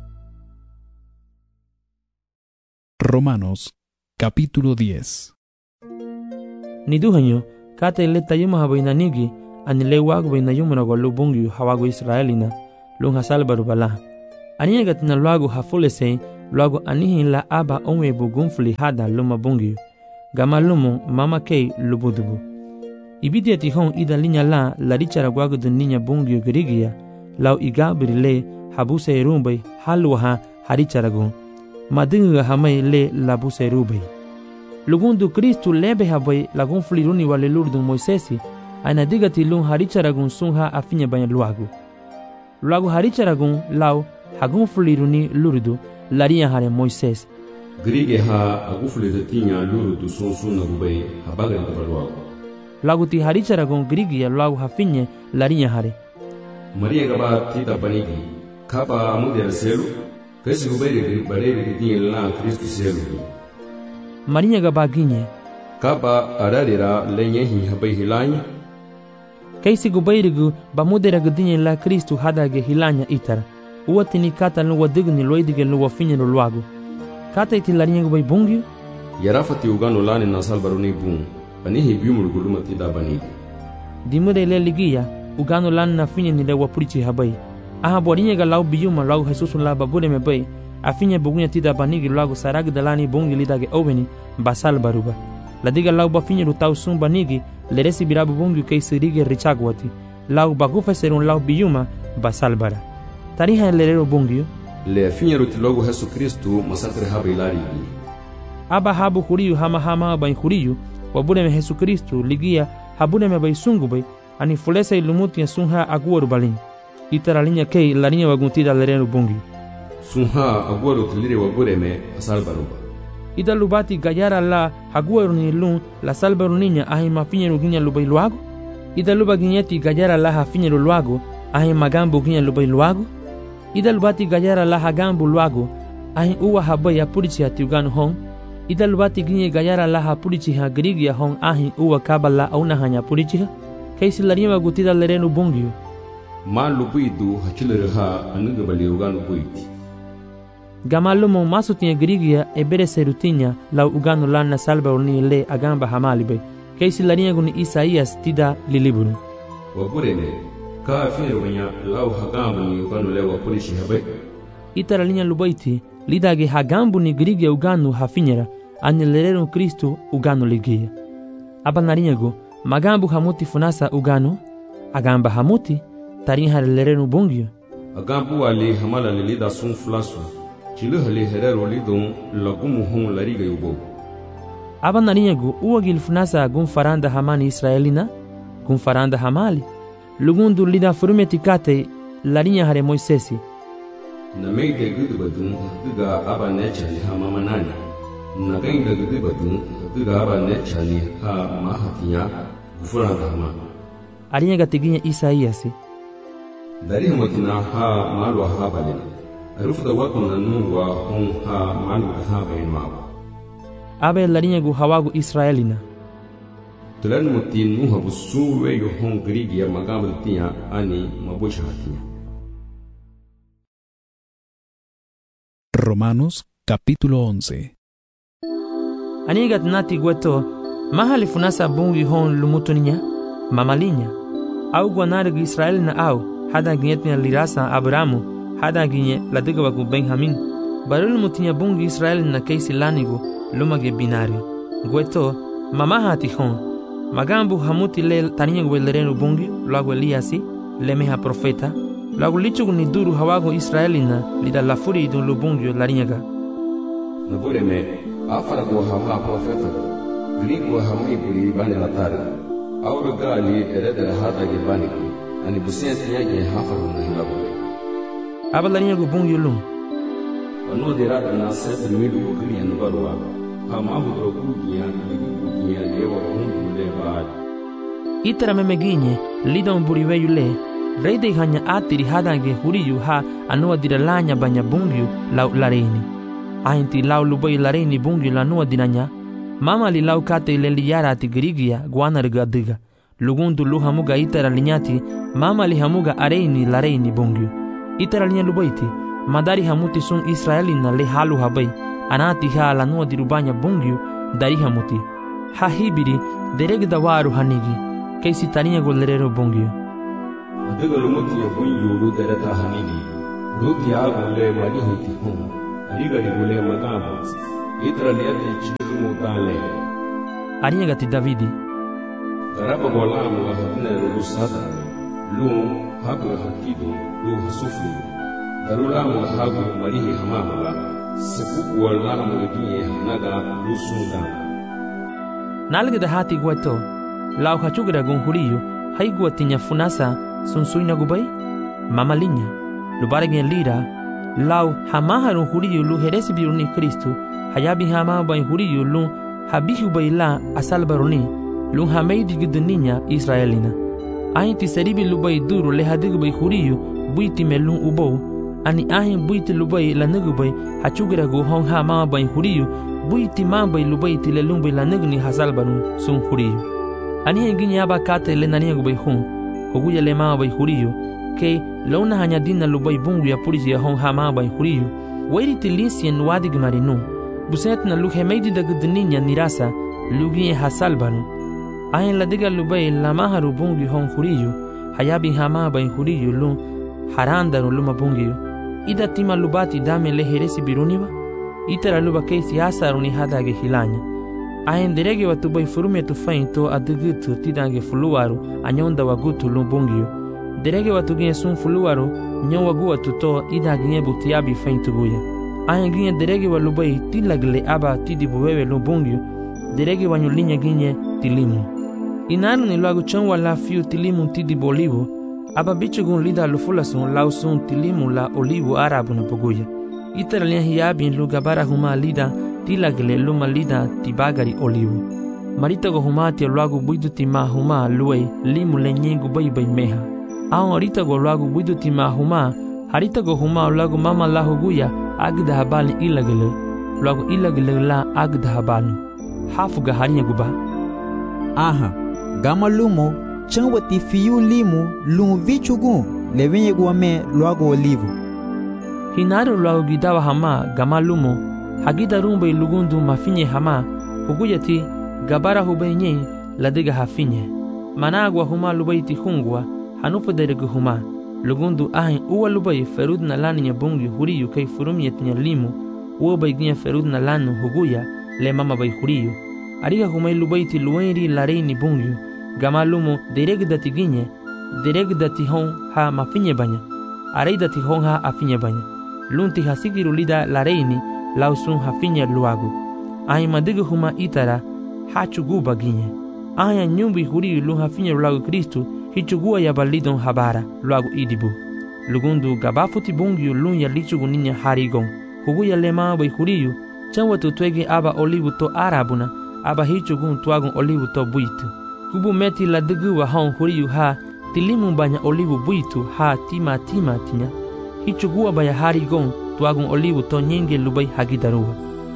Romanos, capítulo 10. Niduhanyo, kate le tayuma habainanigi, anile wagu bainayumuna walu bungyu hawagu Israelina, lung hasalbaru bala. Aniagatina luago hafulesen, luago anihin la aba onwe bugunfuli hada luma bungio. Gama lumo mama kei lubudubu. Ibidia tihon ida linya la richara guago de niña bungio gerigia, lau igabiri le habuse rumbai halwaha haricharagun. Madinga hamay le labuse rubai. Lugundu Kristu lebe habai lagun fliruni wale lurdun Moisesi, aina digati lun haricharagun sunha afinya banya luagu. Luagu haricharagun lau hagun fliruni lurdu laria hare Moises. Grige ha agu flirtinya lurdu sunna rubai habagari luagu. Luagu ti haricharagun grigia luagu hafinye laria hare. Maria gaba tita panigi, kapa amudel selu, kasi rubai bareri tinya la Kristu selu. Maria gaba ginye. Kapa ararira lenye hi habai hilanya. Kaisi gubairigu bamudera gudinye la Kristu hadage hilanya itara. Uwatini kata luwa digni loidige luwa finye luagu. Kata iti larinye gubai bungiu? Yarafati ugano lani na salbaruni bung. Panihi biumul guluma tida banigi. Dimure le ligia, ugano lani na finye ni lewa purichi habai. Aha borinye ga lau biuma lau Jesusun la babure me bai. Afinye bugunya tida banigi luagu saragi dalani bungi lidage oveni basal baruba. Ladiga lau bafinye lutau sun banigi leresi birabu bungi kaisirige richagwati. Lau bagufa serun lau biuma basal bara. Tariha lerero bungi le afinye rutilogu Jesu Kristu masakre habai lari. Aba habu huriyu hama bai huriyu wabune me Jesu Kristu ligia habune me bai sungu bai ani fulesa ilumuti sunha aguaru balin. Itaralinya kei larinya waguntida lerero bungi. Sunha aguaru tilire wabure me asal baruba. Ida lubati gayara la haguaru ni lun la salbaru niña ahi mafinye ruginya lubai luago. Ida luba ginyeti gayara la hafinye luago ahi magambu ginya lubai luago. Ida lubati gayara la hagambu luago ahi uwa habai apurichi hatiuganu hong. Ida lubati ginye gayara la hapurichi ha grigia hong ahi uwa kabala auna hanya purichi ha. Kaisi larinya gutida lerenu bungiyo. Ma lubuidu hachilere ha anuga bali uganu buiti. Gamalumo masutinha grigia e bere serutinya lau ugano lana salba uni le agamba hamalibe. Kaisi larinha guni Isaías tida liliburu. Wapurene, ka afiru wanya lau hagambu ni ugano le wapurishi habe. Itara linha lubaiti, lidage hagambu ni grigia ugano hafinyera, ane lerero Kristu ugano ligia. Aba narinhago, magambu hamuti funasa ugano, agamba hamuti, tarinha lerero bungio. Agambu ali hamala lilida sun flasu. Chilu hali herero lidon lagumu hon lariga yubo. Aba narinhago uagil funasa gun faranda hamani Israelina, gun faranda hamali. Lugundu lida furumeti kate larinha hare Moisesi. Na meide gudu badun duga aba nechali ha mama nani. Na gainga gudu badun duga aba nechali ha mahatinya gufuranda hama. Arinhaga tiginya Isaías. Dari hamatina ha malwa ha balina. Arufda wakuna nungwa hon ha malu ha bainmawa. Abe larinhago hawago Israelina. Tulan mutin nuha busuwe yo hon grigia magamba tinya ani mabusha hatinya. Romanos capítulo 11. Anigat nati gueto mahali funasa bungi hon lumutuninya mamalinya au guanarg Israelina au hada ginyetnya lirasa Abramu hada ginye ladiga ku Benjamin barul mutinya bungi Israelina kaisi lanigo lumage binario gueto mamahati hon magambu hamuti le taninya guelereno bungi lago Eliasi lemeha profeta lago lichugu ni duru hawago Israelina lida lafuri idun lubungio larinyaga Nabureme afara go hama profeta grigo hamai buri bani latari awro gali ereda hada ge bani ani busiyati yake hafaru na hilabu aba larinyago bungi lum ano derada na set midu gri an barwa hama budro kugiya kugiya lewa hundu le baad itara memeginye lidon buriwe yule reide hanya atiri hadange huriyu ha anua diralanya banya bungiu lau lareini. Ainti lau lubai lareini bungiu lanua dinanya. Mama li lau kate leli yara ati girigia guanarga diga. Lugundu lu hamuga itara linyati mama li hamuga areini lareini bungiu. Itara linya lubaiti madari hamuti sun Israelina le halu habai. Anati ha lanua dirubanya bungiu dari hamuti. Ha hibiri deregda waru hanigi. Kaisi tarinya golerero bungiu. Adiga lumuti ya bunyu lu dereta hanini. Ruti agule mari hiti hum. Aligari gule magabu. Itra liati chilu mutale. Arinha gati Davidi. Garaba golamu la hatine rusada. Lum hagu hakidu lu hasufu. Darulamu la hagu marihi hamamala. Sepuku walamu egiye naga lusunda. Nalga da hati guato. Lau hachugra gun huriyo. Hai guatinya funasa sunsuina gubai. Mama linha. Lubargen lira. Lau hamaharu huriyo lu heresi biruni Kristo. Hayabi hama bai huriyo lu habihu bai la asal baruni. Lu hameidi guduninya Israelina. Ahin ti seribi lubai duru le hadigu bai huriyo buiti melun ubou. Ani ahin buiti lubai la nugu bai hachugra gu hong hama bai huriyo buiti mambai lubai ti le lumbai la nugu ni hasal barun sun huriyo. Ani henginya aba kate le nania gu bai hun. Huguya le mama bai huriyo. Ke launa hanya dina lubai bungu ya purisi ya hong hama bai huriyo. Wairi ti lisien wadig marinu. Buset na lu hemeidi da guduninya nirasa lugi hasal barun. Ahin ladiga lubai la maharu bungi hong huriyo. Hayabi hama bai huriyo lu harandaru luma bungiyo. Ida tima lubati dame le heresi biruniwa. Itara luba keisi asaru ni hadage hilanya. Ahin derege watu bai furume tu fainto adugutu tidange fuluwaru anyonda wagutu lumbungiyo. Derege watu gine sun fuluwaru nyon wagu watu to ida gine butiabi faintu guya. Ahin gine derege wa lubai tilagle aba tidi buwewe lumbungiyo. Derege wanyu linya gine tilimu. Inaru ni luagu chanwa la fiu tilimu tidi bolivu. Aba bichugun lida lufulasun lausun tilimu la olivu arabu na poguya. Itara linya hiyabin lugabara huma lida tilagle luma lida tibagari olivu. Maritago huma tia luagu buidu tima huma luei limu le nyengu bai meha. Aon aritago luagu buidu tima huma haritago huma luagu mama la huguya agda habali ilagele. Luagu ilagele la agda habalu. Hafuga harinya guba. Aha, gama lumo chanwati fiu limu lumu vichugun levenye guame luagu olivu. Hinaru luagu gidawa hama gama lumo hagida rumbe lugundu mafinye hama huguyati gabara hubenye ladiga hafinye. Managwa huma lubai tihungwa hanufa deregu huma. Lugundu ahin uwa lubai ferud na lani nya bungi huriyu kay furumyet nya limu uwa bai gnya ferud na lanu huguya le mama bai huriyu. Ariga humay lubai ti luenri lareini bungi gama lumo deregdati ginye deregdati hon ha mafinye banya. Areidati hon ha afinye banya. Lunti hasigiru lida lareini lausun hafinye luagu. Ahin madiga huma itara hachuguba ginye. Ahin nyumbi huriyu lu hafinye luagu Kristu hichugua ya balidon habara luagu idibu. Lugundu gabafuti bungiu lun ya lichugu ninya harigon. Huguya lema bai huriyu chanwatu twege aba olivu to arabuna aba hichugun tuagun olivu to buitu. Kubu meti la dugu wa hon huriyu ha tilimu banya olivu buitu ha tima tinya. Hichugua baya harigon tuagun olivu to nyenge lubai hagidaruwa.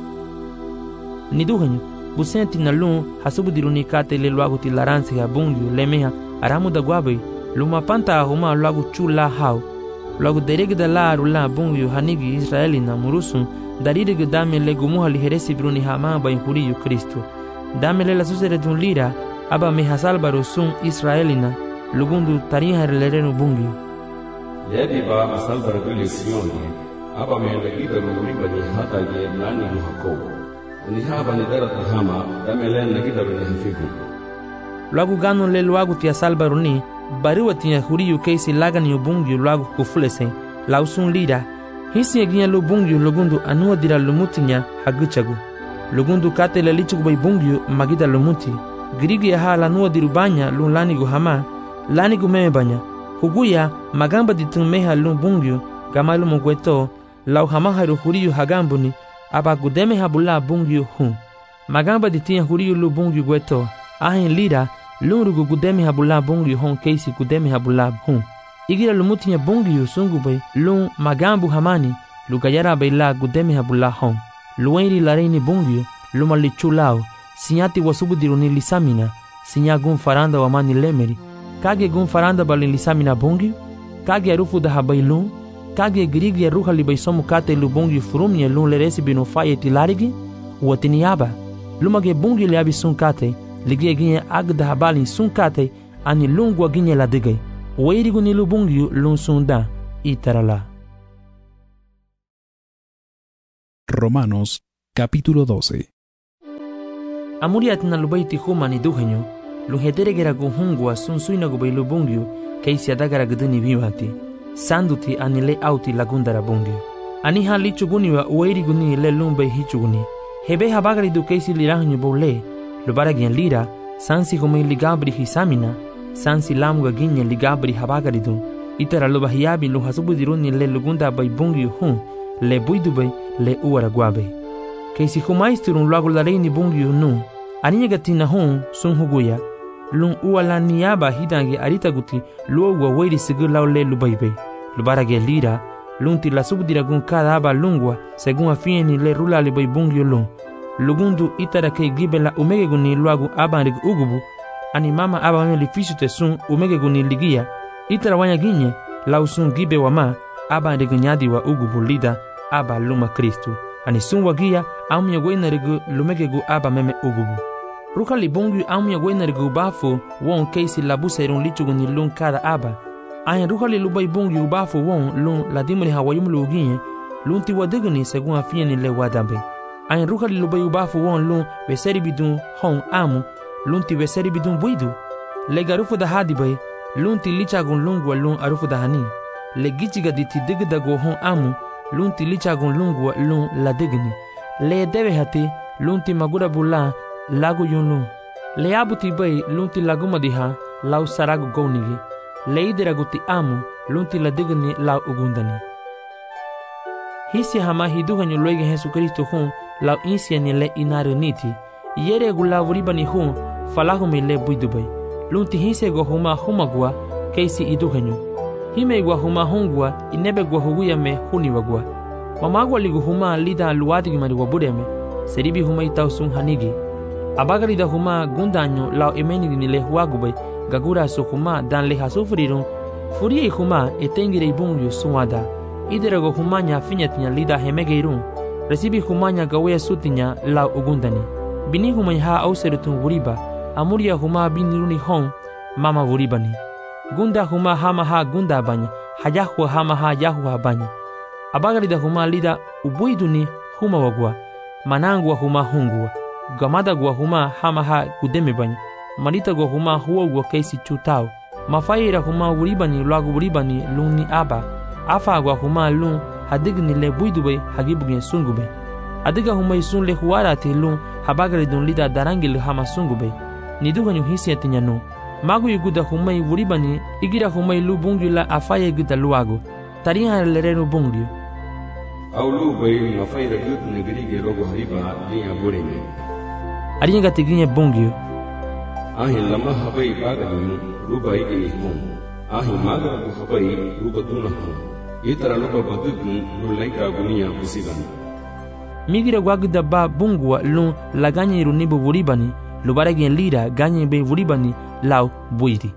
Niduhanyu busenti na lun hasubu diruni kate le luagu ti laransi ha bungiu lemeha aramu da guabe luma panta huma luagu chula hau. Luagu deregda la rula bungiu hanigi Israelina murusun darirege dame le gumuha li heresi bruni hama bai huriyu Kristu. Dame le la susere dun lira aba me hasalbaru sun Israelina lugundu tariha lerenu bungiu. Yadi ba asalbar guli siyoni aba me legida ruriba ni hata ye nani muhako. Ni haba ni darata hama dame le legida ni hafiku. Luagu gano le luagu tia salbaru ni bariwa tia huriyu keisi lagani ubungiu luagu kufulese lausun lira. Hisi eginya lubungiu lugundu anua dira lumutinya haguchagu. Lugundu kate le lichugu bai bungiu magida lumuti. Girigi ya hala nua dirubanya lun lanigu hama lanigu meme banya. Huguya magamba ditun meha lun bungiu gamalu mugweto lau hama haru huriyu hagambuni aba gudeme habula bungiu hun. Magamba ditia huriyu lu bungiu gweto ahin lira lun rugu gudeme habula bungiu hon keisi gudeme habula hun. Igira lumutinya bungiu sungu bai lun magambu hamani lugayara bai la gudeme habula hon. Luenri lareini bungiu luma lichulao sinyati wasubu diruni lisamina sinya gun faranda wa mani lemeri kage gun faranda balin lisamina bungiu kage arufu da habailun kage girigi ruha li baisomu kate lu bungiu furumye lun leresi binu faye tilarigi watiniaba lumage bungiu liabi sun kate ligie ginye agda habalin sun kate ani lungwa ginye la digay weirigu ni lu bungiu lun sunda itarala. Romanos capítulo 12. Amuriat na lubayti huma ni duhenyo, luhetere gera guhungwa sun suina gubay lubungyo, kaysi adagara guduni bimati, sanduti anile auti lagundara bungyo. Ani ha lichuguniwa uwairi guni le lumbay hichuguni. Hebe habagari du kaysi lirahanyo bole, lubaragyan lira, sansi humay ligabri hisamina, sansi lamuga ginya ligabri habagari du. Itara lubahiyabi luhasubudiruni le lugunda bay bungyo hun, le buidubay le uwaragwabay. Kaysi humaisturun luagularayni bungyo nu, aninya gatina hun sun huguya, lun uwala niyaba hidangi arita guti luwa wairi sigur laule lubaybay. Lubaragya lira, lunti la subdiragun kada aba lungwa, según afieni le rula libay bungyo lun. Lugundu itara kay gibela umegeguni luagu abanrig ugubu, ani mama aba meli fisute sun umegeguni ligia, itara wanya ginye, lau sun gibe wama, abanrig nyadi wa ugubu lida, aba luma Kristu. Ani sun wagia, amya wenarigu lumegegu aba meme ugubu. Ruka libungyu amya wenarigu bafu, won kaysi labuserun lichuguni lun kada aba. Ayan ruka li lubay bungyu bafu won lun ladimuni hawayum luginye, lun ti wadiguni según afieni le wadambe. Ayan ruka li lubay bafu won lun weseri bidun hon amu, lun ti weseri bidun buidu. Le garufu da hadibay, lun ti lichagun lungwa lun arufu da hani. Le gichiga di ti digdago hon amu, lun ti lichagun lungwa lun ladigni. Le debe hati, lun ti magura bula lagu yun lun. Le abuti bay lun ti laguma diha lau saragu gownigi. Le ideragu ti amu lun ti ladigni lau ugundani. Hisi hama hiduhanyo luege Jesucristo hun lau insiani le inareniti. Yere gu lau ribani hun falahumi le buidubay. Lun ti hisi go huma humagwa keisi iduhanyo. Hime gwa huma hungwa inebe gwa huguya me huniwagwa. Mamagwa ligu huma lida luwadigi mariwa budeme, seribi huma itau sun hanigi. Abagari da huma gundanyo lau emenigi ni le huagubay, gagura su huma dan le hasufrirun, furiye huma etengire ibungyo suwada. Iderago huma nya finyatinya lida hemegeirun, resibi huma nya gawaya sutinya lau ugundani. Bini huma ha auserutun wuriba, amuria huma biniruni hon, mama wuribani. Gunda huma hama ha gunda banya, hayahua hama ha yahua banya. Abagari da huma lida ubuiduni huma wagwa, manangwa huma hungwa, gamada gwa huma hama ha gudeme banya, marita gwa huma huogwa keisi chutao, mafaira huma wuribani luagu wuribani luni aba, afa gwa huma lun hadigni le buidube hagibugye sungube. Adiga huma isun le huarati lun habagari dun lida darangil hama sungube, niduganyu hisi atinyanu. Magu yuguda humay wuribani igira humay lu bungyu la afaya guda luago tariha lerenu bungyu Aulu bay mafayra gut negri logo hariba liya boreme arinya gatiginya bungyu ahin lama habay bagani ruba igini hum ahin maga bu habay ruba tuna hum itara loba badudun lulaika gunia busigan migira gwaguda ba bungwa lu laganye runibu wuribani lubaragyen lira ganye be wuribani lau buidi.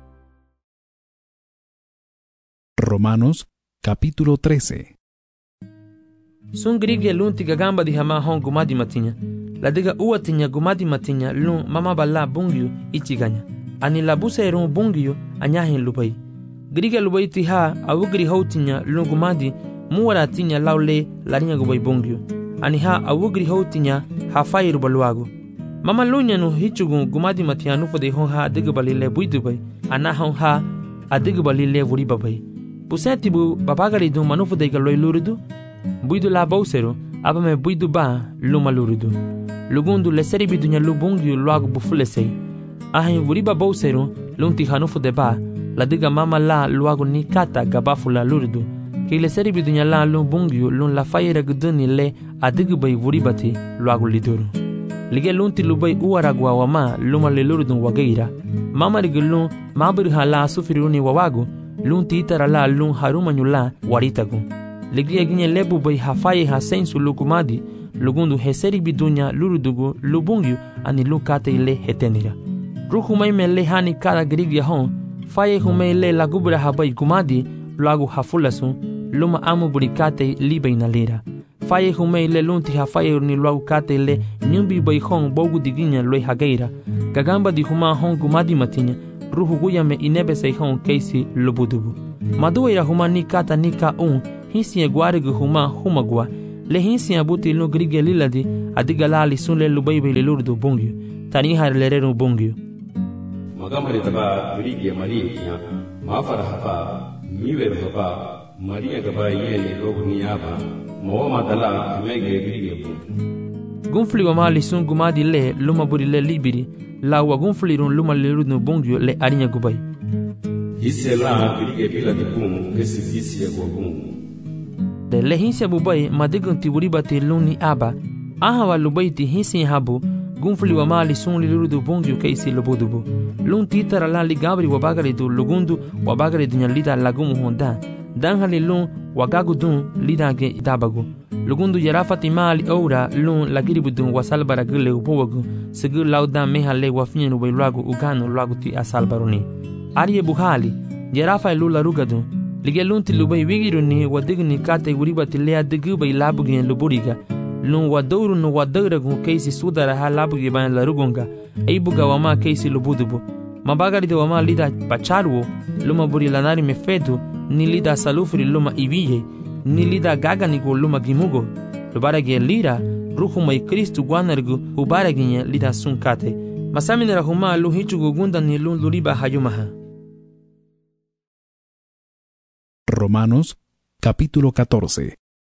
Romanos capítulo 13. Sun grige lun tiga gamba di hama hon gumadi matinya. La diga uatinya gumadi matinya lun mama bala bungyu ichiganya. Ani labusa erun bungyu anyahin lubai. Grige lubai tiha awugri houtinya lun gumadi muwara tinya laule larinya gubai bungyu. Ani ha awugri houtinya hafai rubaluago. Mama lunya no hichugun gumadi matianu fode hon ha adigbali le buidubay ana hon ha adigbali le wuribabay pusati bu babagari du manufu de galoy lurudu buidu la bawsero abame buidu ba luma lurudu lugundu le seribi dunya lubungi luagu bufulesei ahin wuriba bawsero lunti hanufu de ba la diga mama la luagu ni kata gabafula lurudu ki le seribi dunya la lubungi lun la fayera guduni le adigbay wuribati luagu liduru lige lunti lubay uwaragwa wama luma le lurudun wagaira mama rigulun mabir hala sufiruni wawagu lunti itara la lun harumanyu la waritagu lige ginye lebu bay hafaye hasensu lukumadi lugundu heseri bidunya lurudugu lubungyu ani lukate ile hetenira ruhumay mele hani kada grigya hon faye humay le lagubra habay kumadi lagu hafulasun luma amu burikate libay nalira faye humay le lunti hafaye ni luagu kate le nyumbi bay hon bogu diginya loy hageira gagamba di huma hon gumadi matinya ruhu guyame inebe say hon keisi lubudubu maduira huma ni kata nika hisi egwarigu huma humagwa le hinsi abuti lu grigia liladi adiga la li sun le lubai be le lurdu bongyu tani har le reru bongyu magamari taba grigia mari ya mafara haba miwer haba maria gaba yene logni aba mo madala mege grigia gunfli wa mali sun gumadi le luma buri le libiri la wa gunfli run luma le lurdu bongyu le arinya gubai hisela grigia bila dipum kesi bisi go de le hinsi abubai madigun ti wuriba ti luni aba aha wa lubai ti hinsi habu gunfli wa mali sun li lurdu bongyu keisi lobudubu lun titara la li gabri wa bagari du lugundu wa bagari du nyalida lagumu honda dan hali lun wa gagudun lida ge dabagu lugundu yarafati mali ora lun lagiri budun wa salbara gule upowagu segu lauda mehale wa finyenu bai lagu uganu lagu ti asalbaruni ariye buhali yarafa lula rugadu lige lun ti lubai wigiruni wa digni kate wuriba ti lea digu bai labugi luburiga lun wa dawru nu wa dawragu keisi sudara ha labugi bai la rugunga eibuga wa ma keisi lubudubu mabagari de wa ma lida pacharuo luma buri lanari mefedu ni lida salufri luma ibiye ni lida gaganigo luma gimugo lubarage lira ruhu mai kristu guanargu ubarage lida sunkate masaminera huma lu hichugo gunda ni lun luriba hayumaha. Romanos capítulo 14.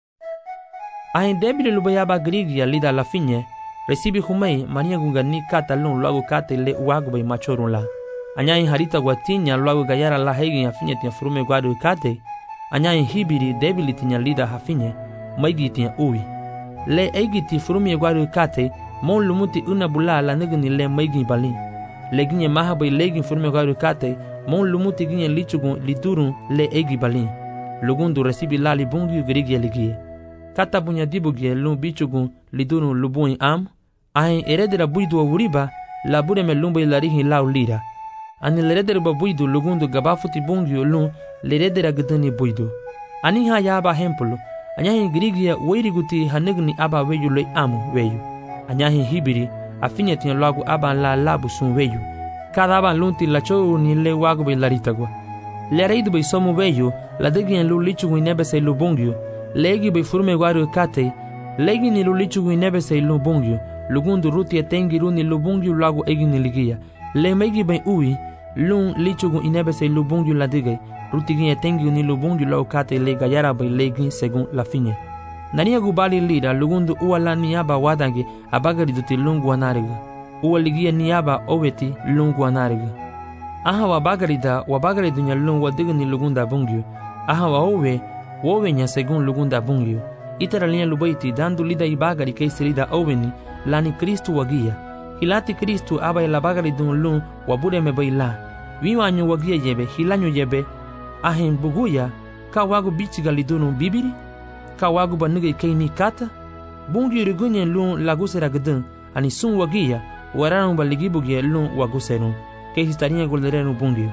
Ain debile lubayaba grigia lida la finye recibi humei mania gungani kata lun luago kate le uago bai machorun la anyai harita guatinya luago gayara la hegi afinye tia furume guado kate anyai hibiri debile tinya lida hafinye maigi tia ui le egi ti furume guado kate mon lumuti una bula la negni le maigi balin le ginye mahabai legi furume guado kate mon lumuti ginye lichugun liturun le egi balin lugundu recibi lali bungi grigia ligie kata bunya dibugie lun bichugun lidurun lubun am ahin eredera buidu wuriba la bureme lumba ilarihi lau lira ani leredera buidu lugundu gabafuti bungi lun leredera gdani buidu ani ha yaba hempulu anyahi grigia weiriguti hanegni aba weyu le amu weyu anyahi hibiri afinya tin lagu aba la labu sun weyu kada aba lunti la chou ni le wagu be laritagwa le reidu be somu weyu la degien lu lichu inebe se lubungyu legi be furme guaru kate legi ni lulichu inebe se lubungyu lugundu ruti etengi runi lubungyu lagu egi ni ligia le megi be ui lun lichu inebe se lubungyu la dige ruti gi etengi ni lubungyu lagu kate le gayara be legi segun la finye nania gubali lira lugundu uala niaba wadange abagari duti lungu anariga uwa ligia niaba oweti lungu anariga aha wabagari dunya lungu wadigni lugunda bungyu aha waowe wowe nya segun lugunda bungyu itara linya lubaiti dandu lida ibagari keisi lida oweni lani kristu wagia hilati kristu aba ilabagari dun lun wabure mebaila wiwanyu wagia yebe hilanyu yebe ahin buguya ka wagu bichiga lidunu bibiri ka wagu banige keini kata bungyu rigunye lun lagusera gdun ani sun wagia waranu baligibugie lun waguserun keisi tarinya golderenu bungyu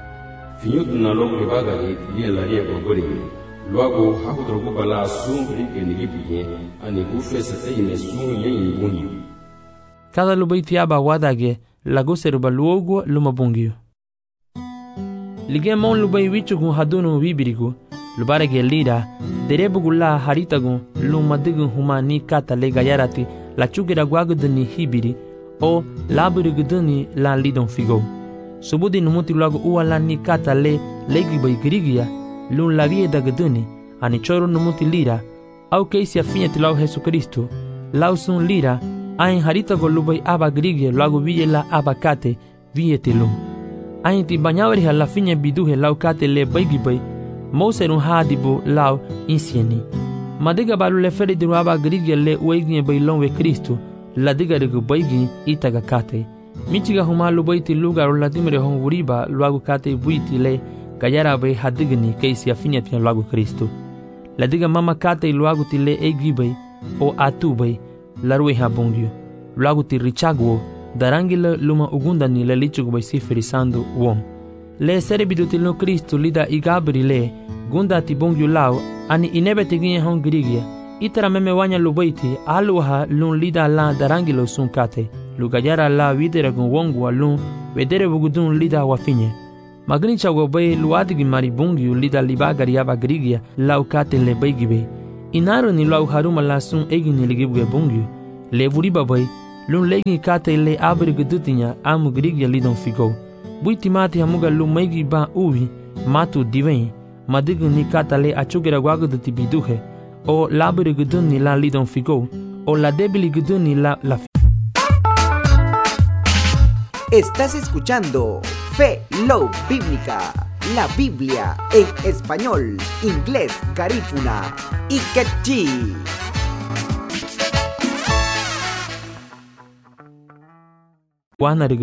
finyudna logo ibagari liya laria gogori luago hakudrogo bala sumbri genigibuye ani gufesa teine sun yen bungyu kada lubaiti aba wadage laguseru baluogo luma bungyu lige mon lubai wichugun hadunu wibirigu lubarage lira derebugula haritagun lumadigun humani kata le gayarati la chugera guagudni hibiri o laburigudni la lidon figo subudi numuti luago uala ni kata le legi bai grigia lun lavie dagudni ani choro numuti lira au keisi afinya tilau Jesu Kristo lausun lira ain haritago lubai aba grigia luago viela aba kate vietilum ain ti banyawari hala finya biduhe lau kate le baigi bai mouserun hadibu lau insieni madiga balu le feri diru aba grigia le uegie bai lonwe Kristo la diga rigu baigi itaga kate michiga humalu baiti lugar la dimre hon wuriba luagu kate buiti le gayara bai hadigni keisi afinya tia luagu Kristo la diga mama kate luagu ti le egi bai o atu bai la rue habungyu luagu ti richagwo darangila luma ugunda ni le lichugu bai sifiri sandu wom le serebidu ti lo Kristo lida igabri le gunda ti bungyu lau ani inebe teginye hon grigia itara meme wanya lubaiti aluha lun lida la darangilo sun kate lugayara la videre gun wongwa lun wedere bugudun lida wafinye magnicha go bay luadigi mari bungyu lida libagari aba grigia lau kate le baygibe Inaro ni lau haruma la sun egi ni ligibwe bungyu. Le vuri babai, lun legi kate le abri gedutinya amu grigya lidon figo. Bui timati hamuga lu maigi ba uvi, matu diveni, madigu ni kata le achugera guagu de tibiduhe, o labri gedun ni la lidon figo, o la debili gedun ni la Estás escuchando Fe Love Bíblica, la Biblia en español, inglés, garífuna y quechí. Guana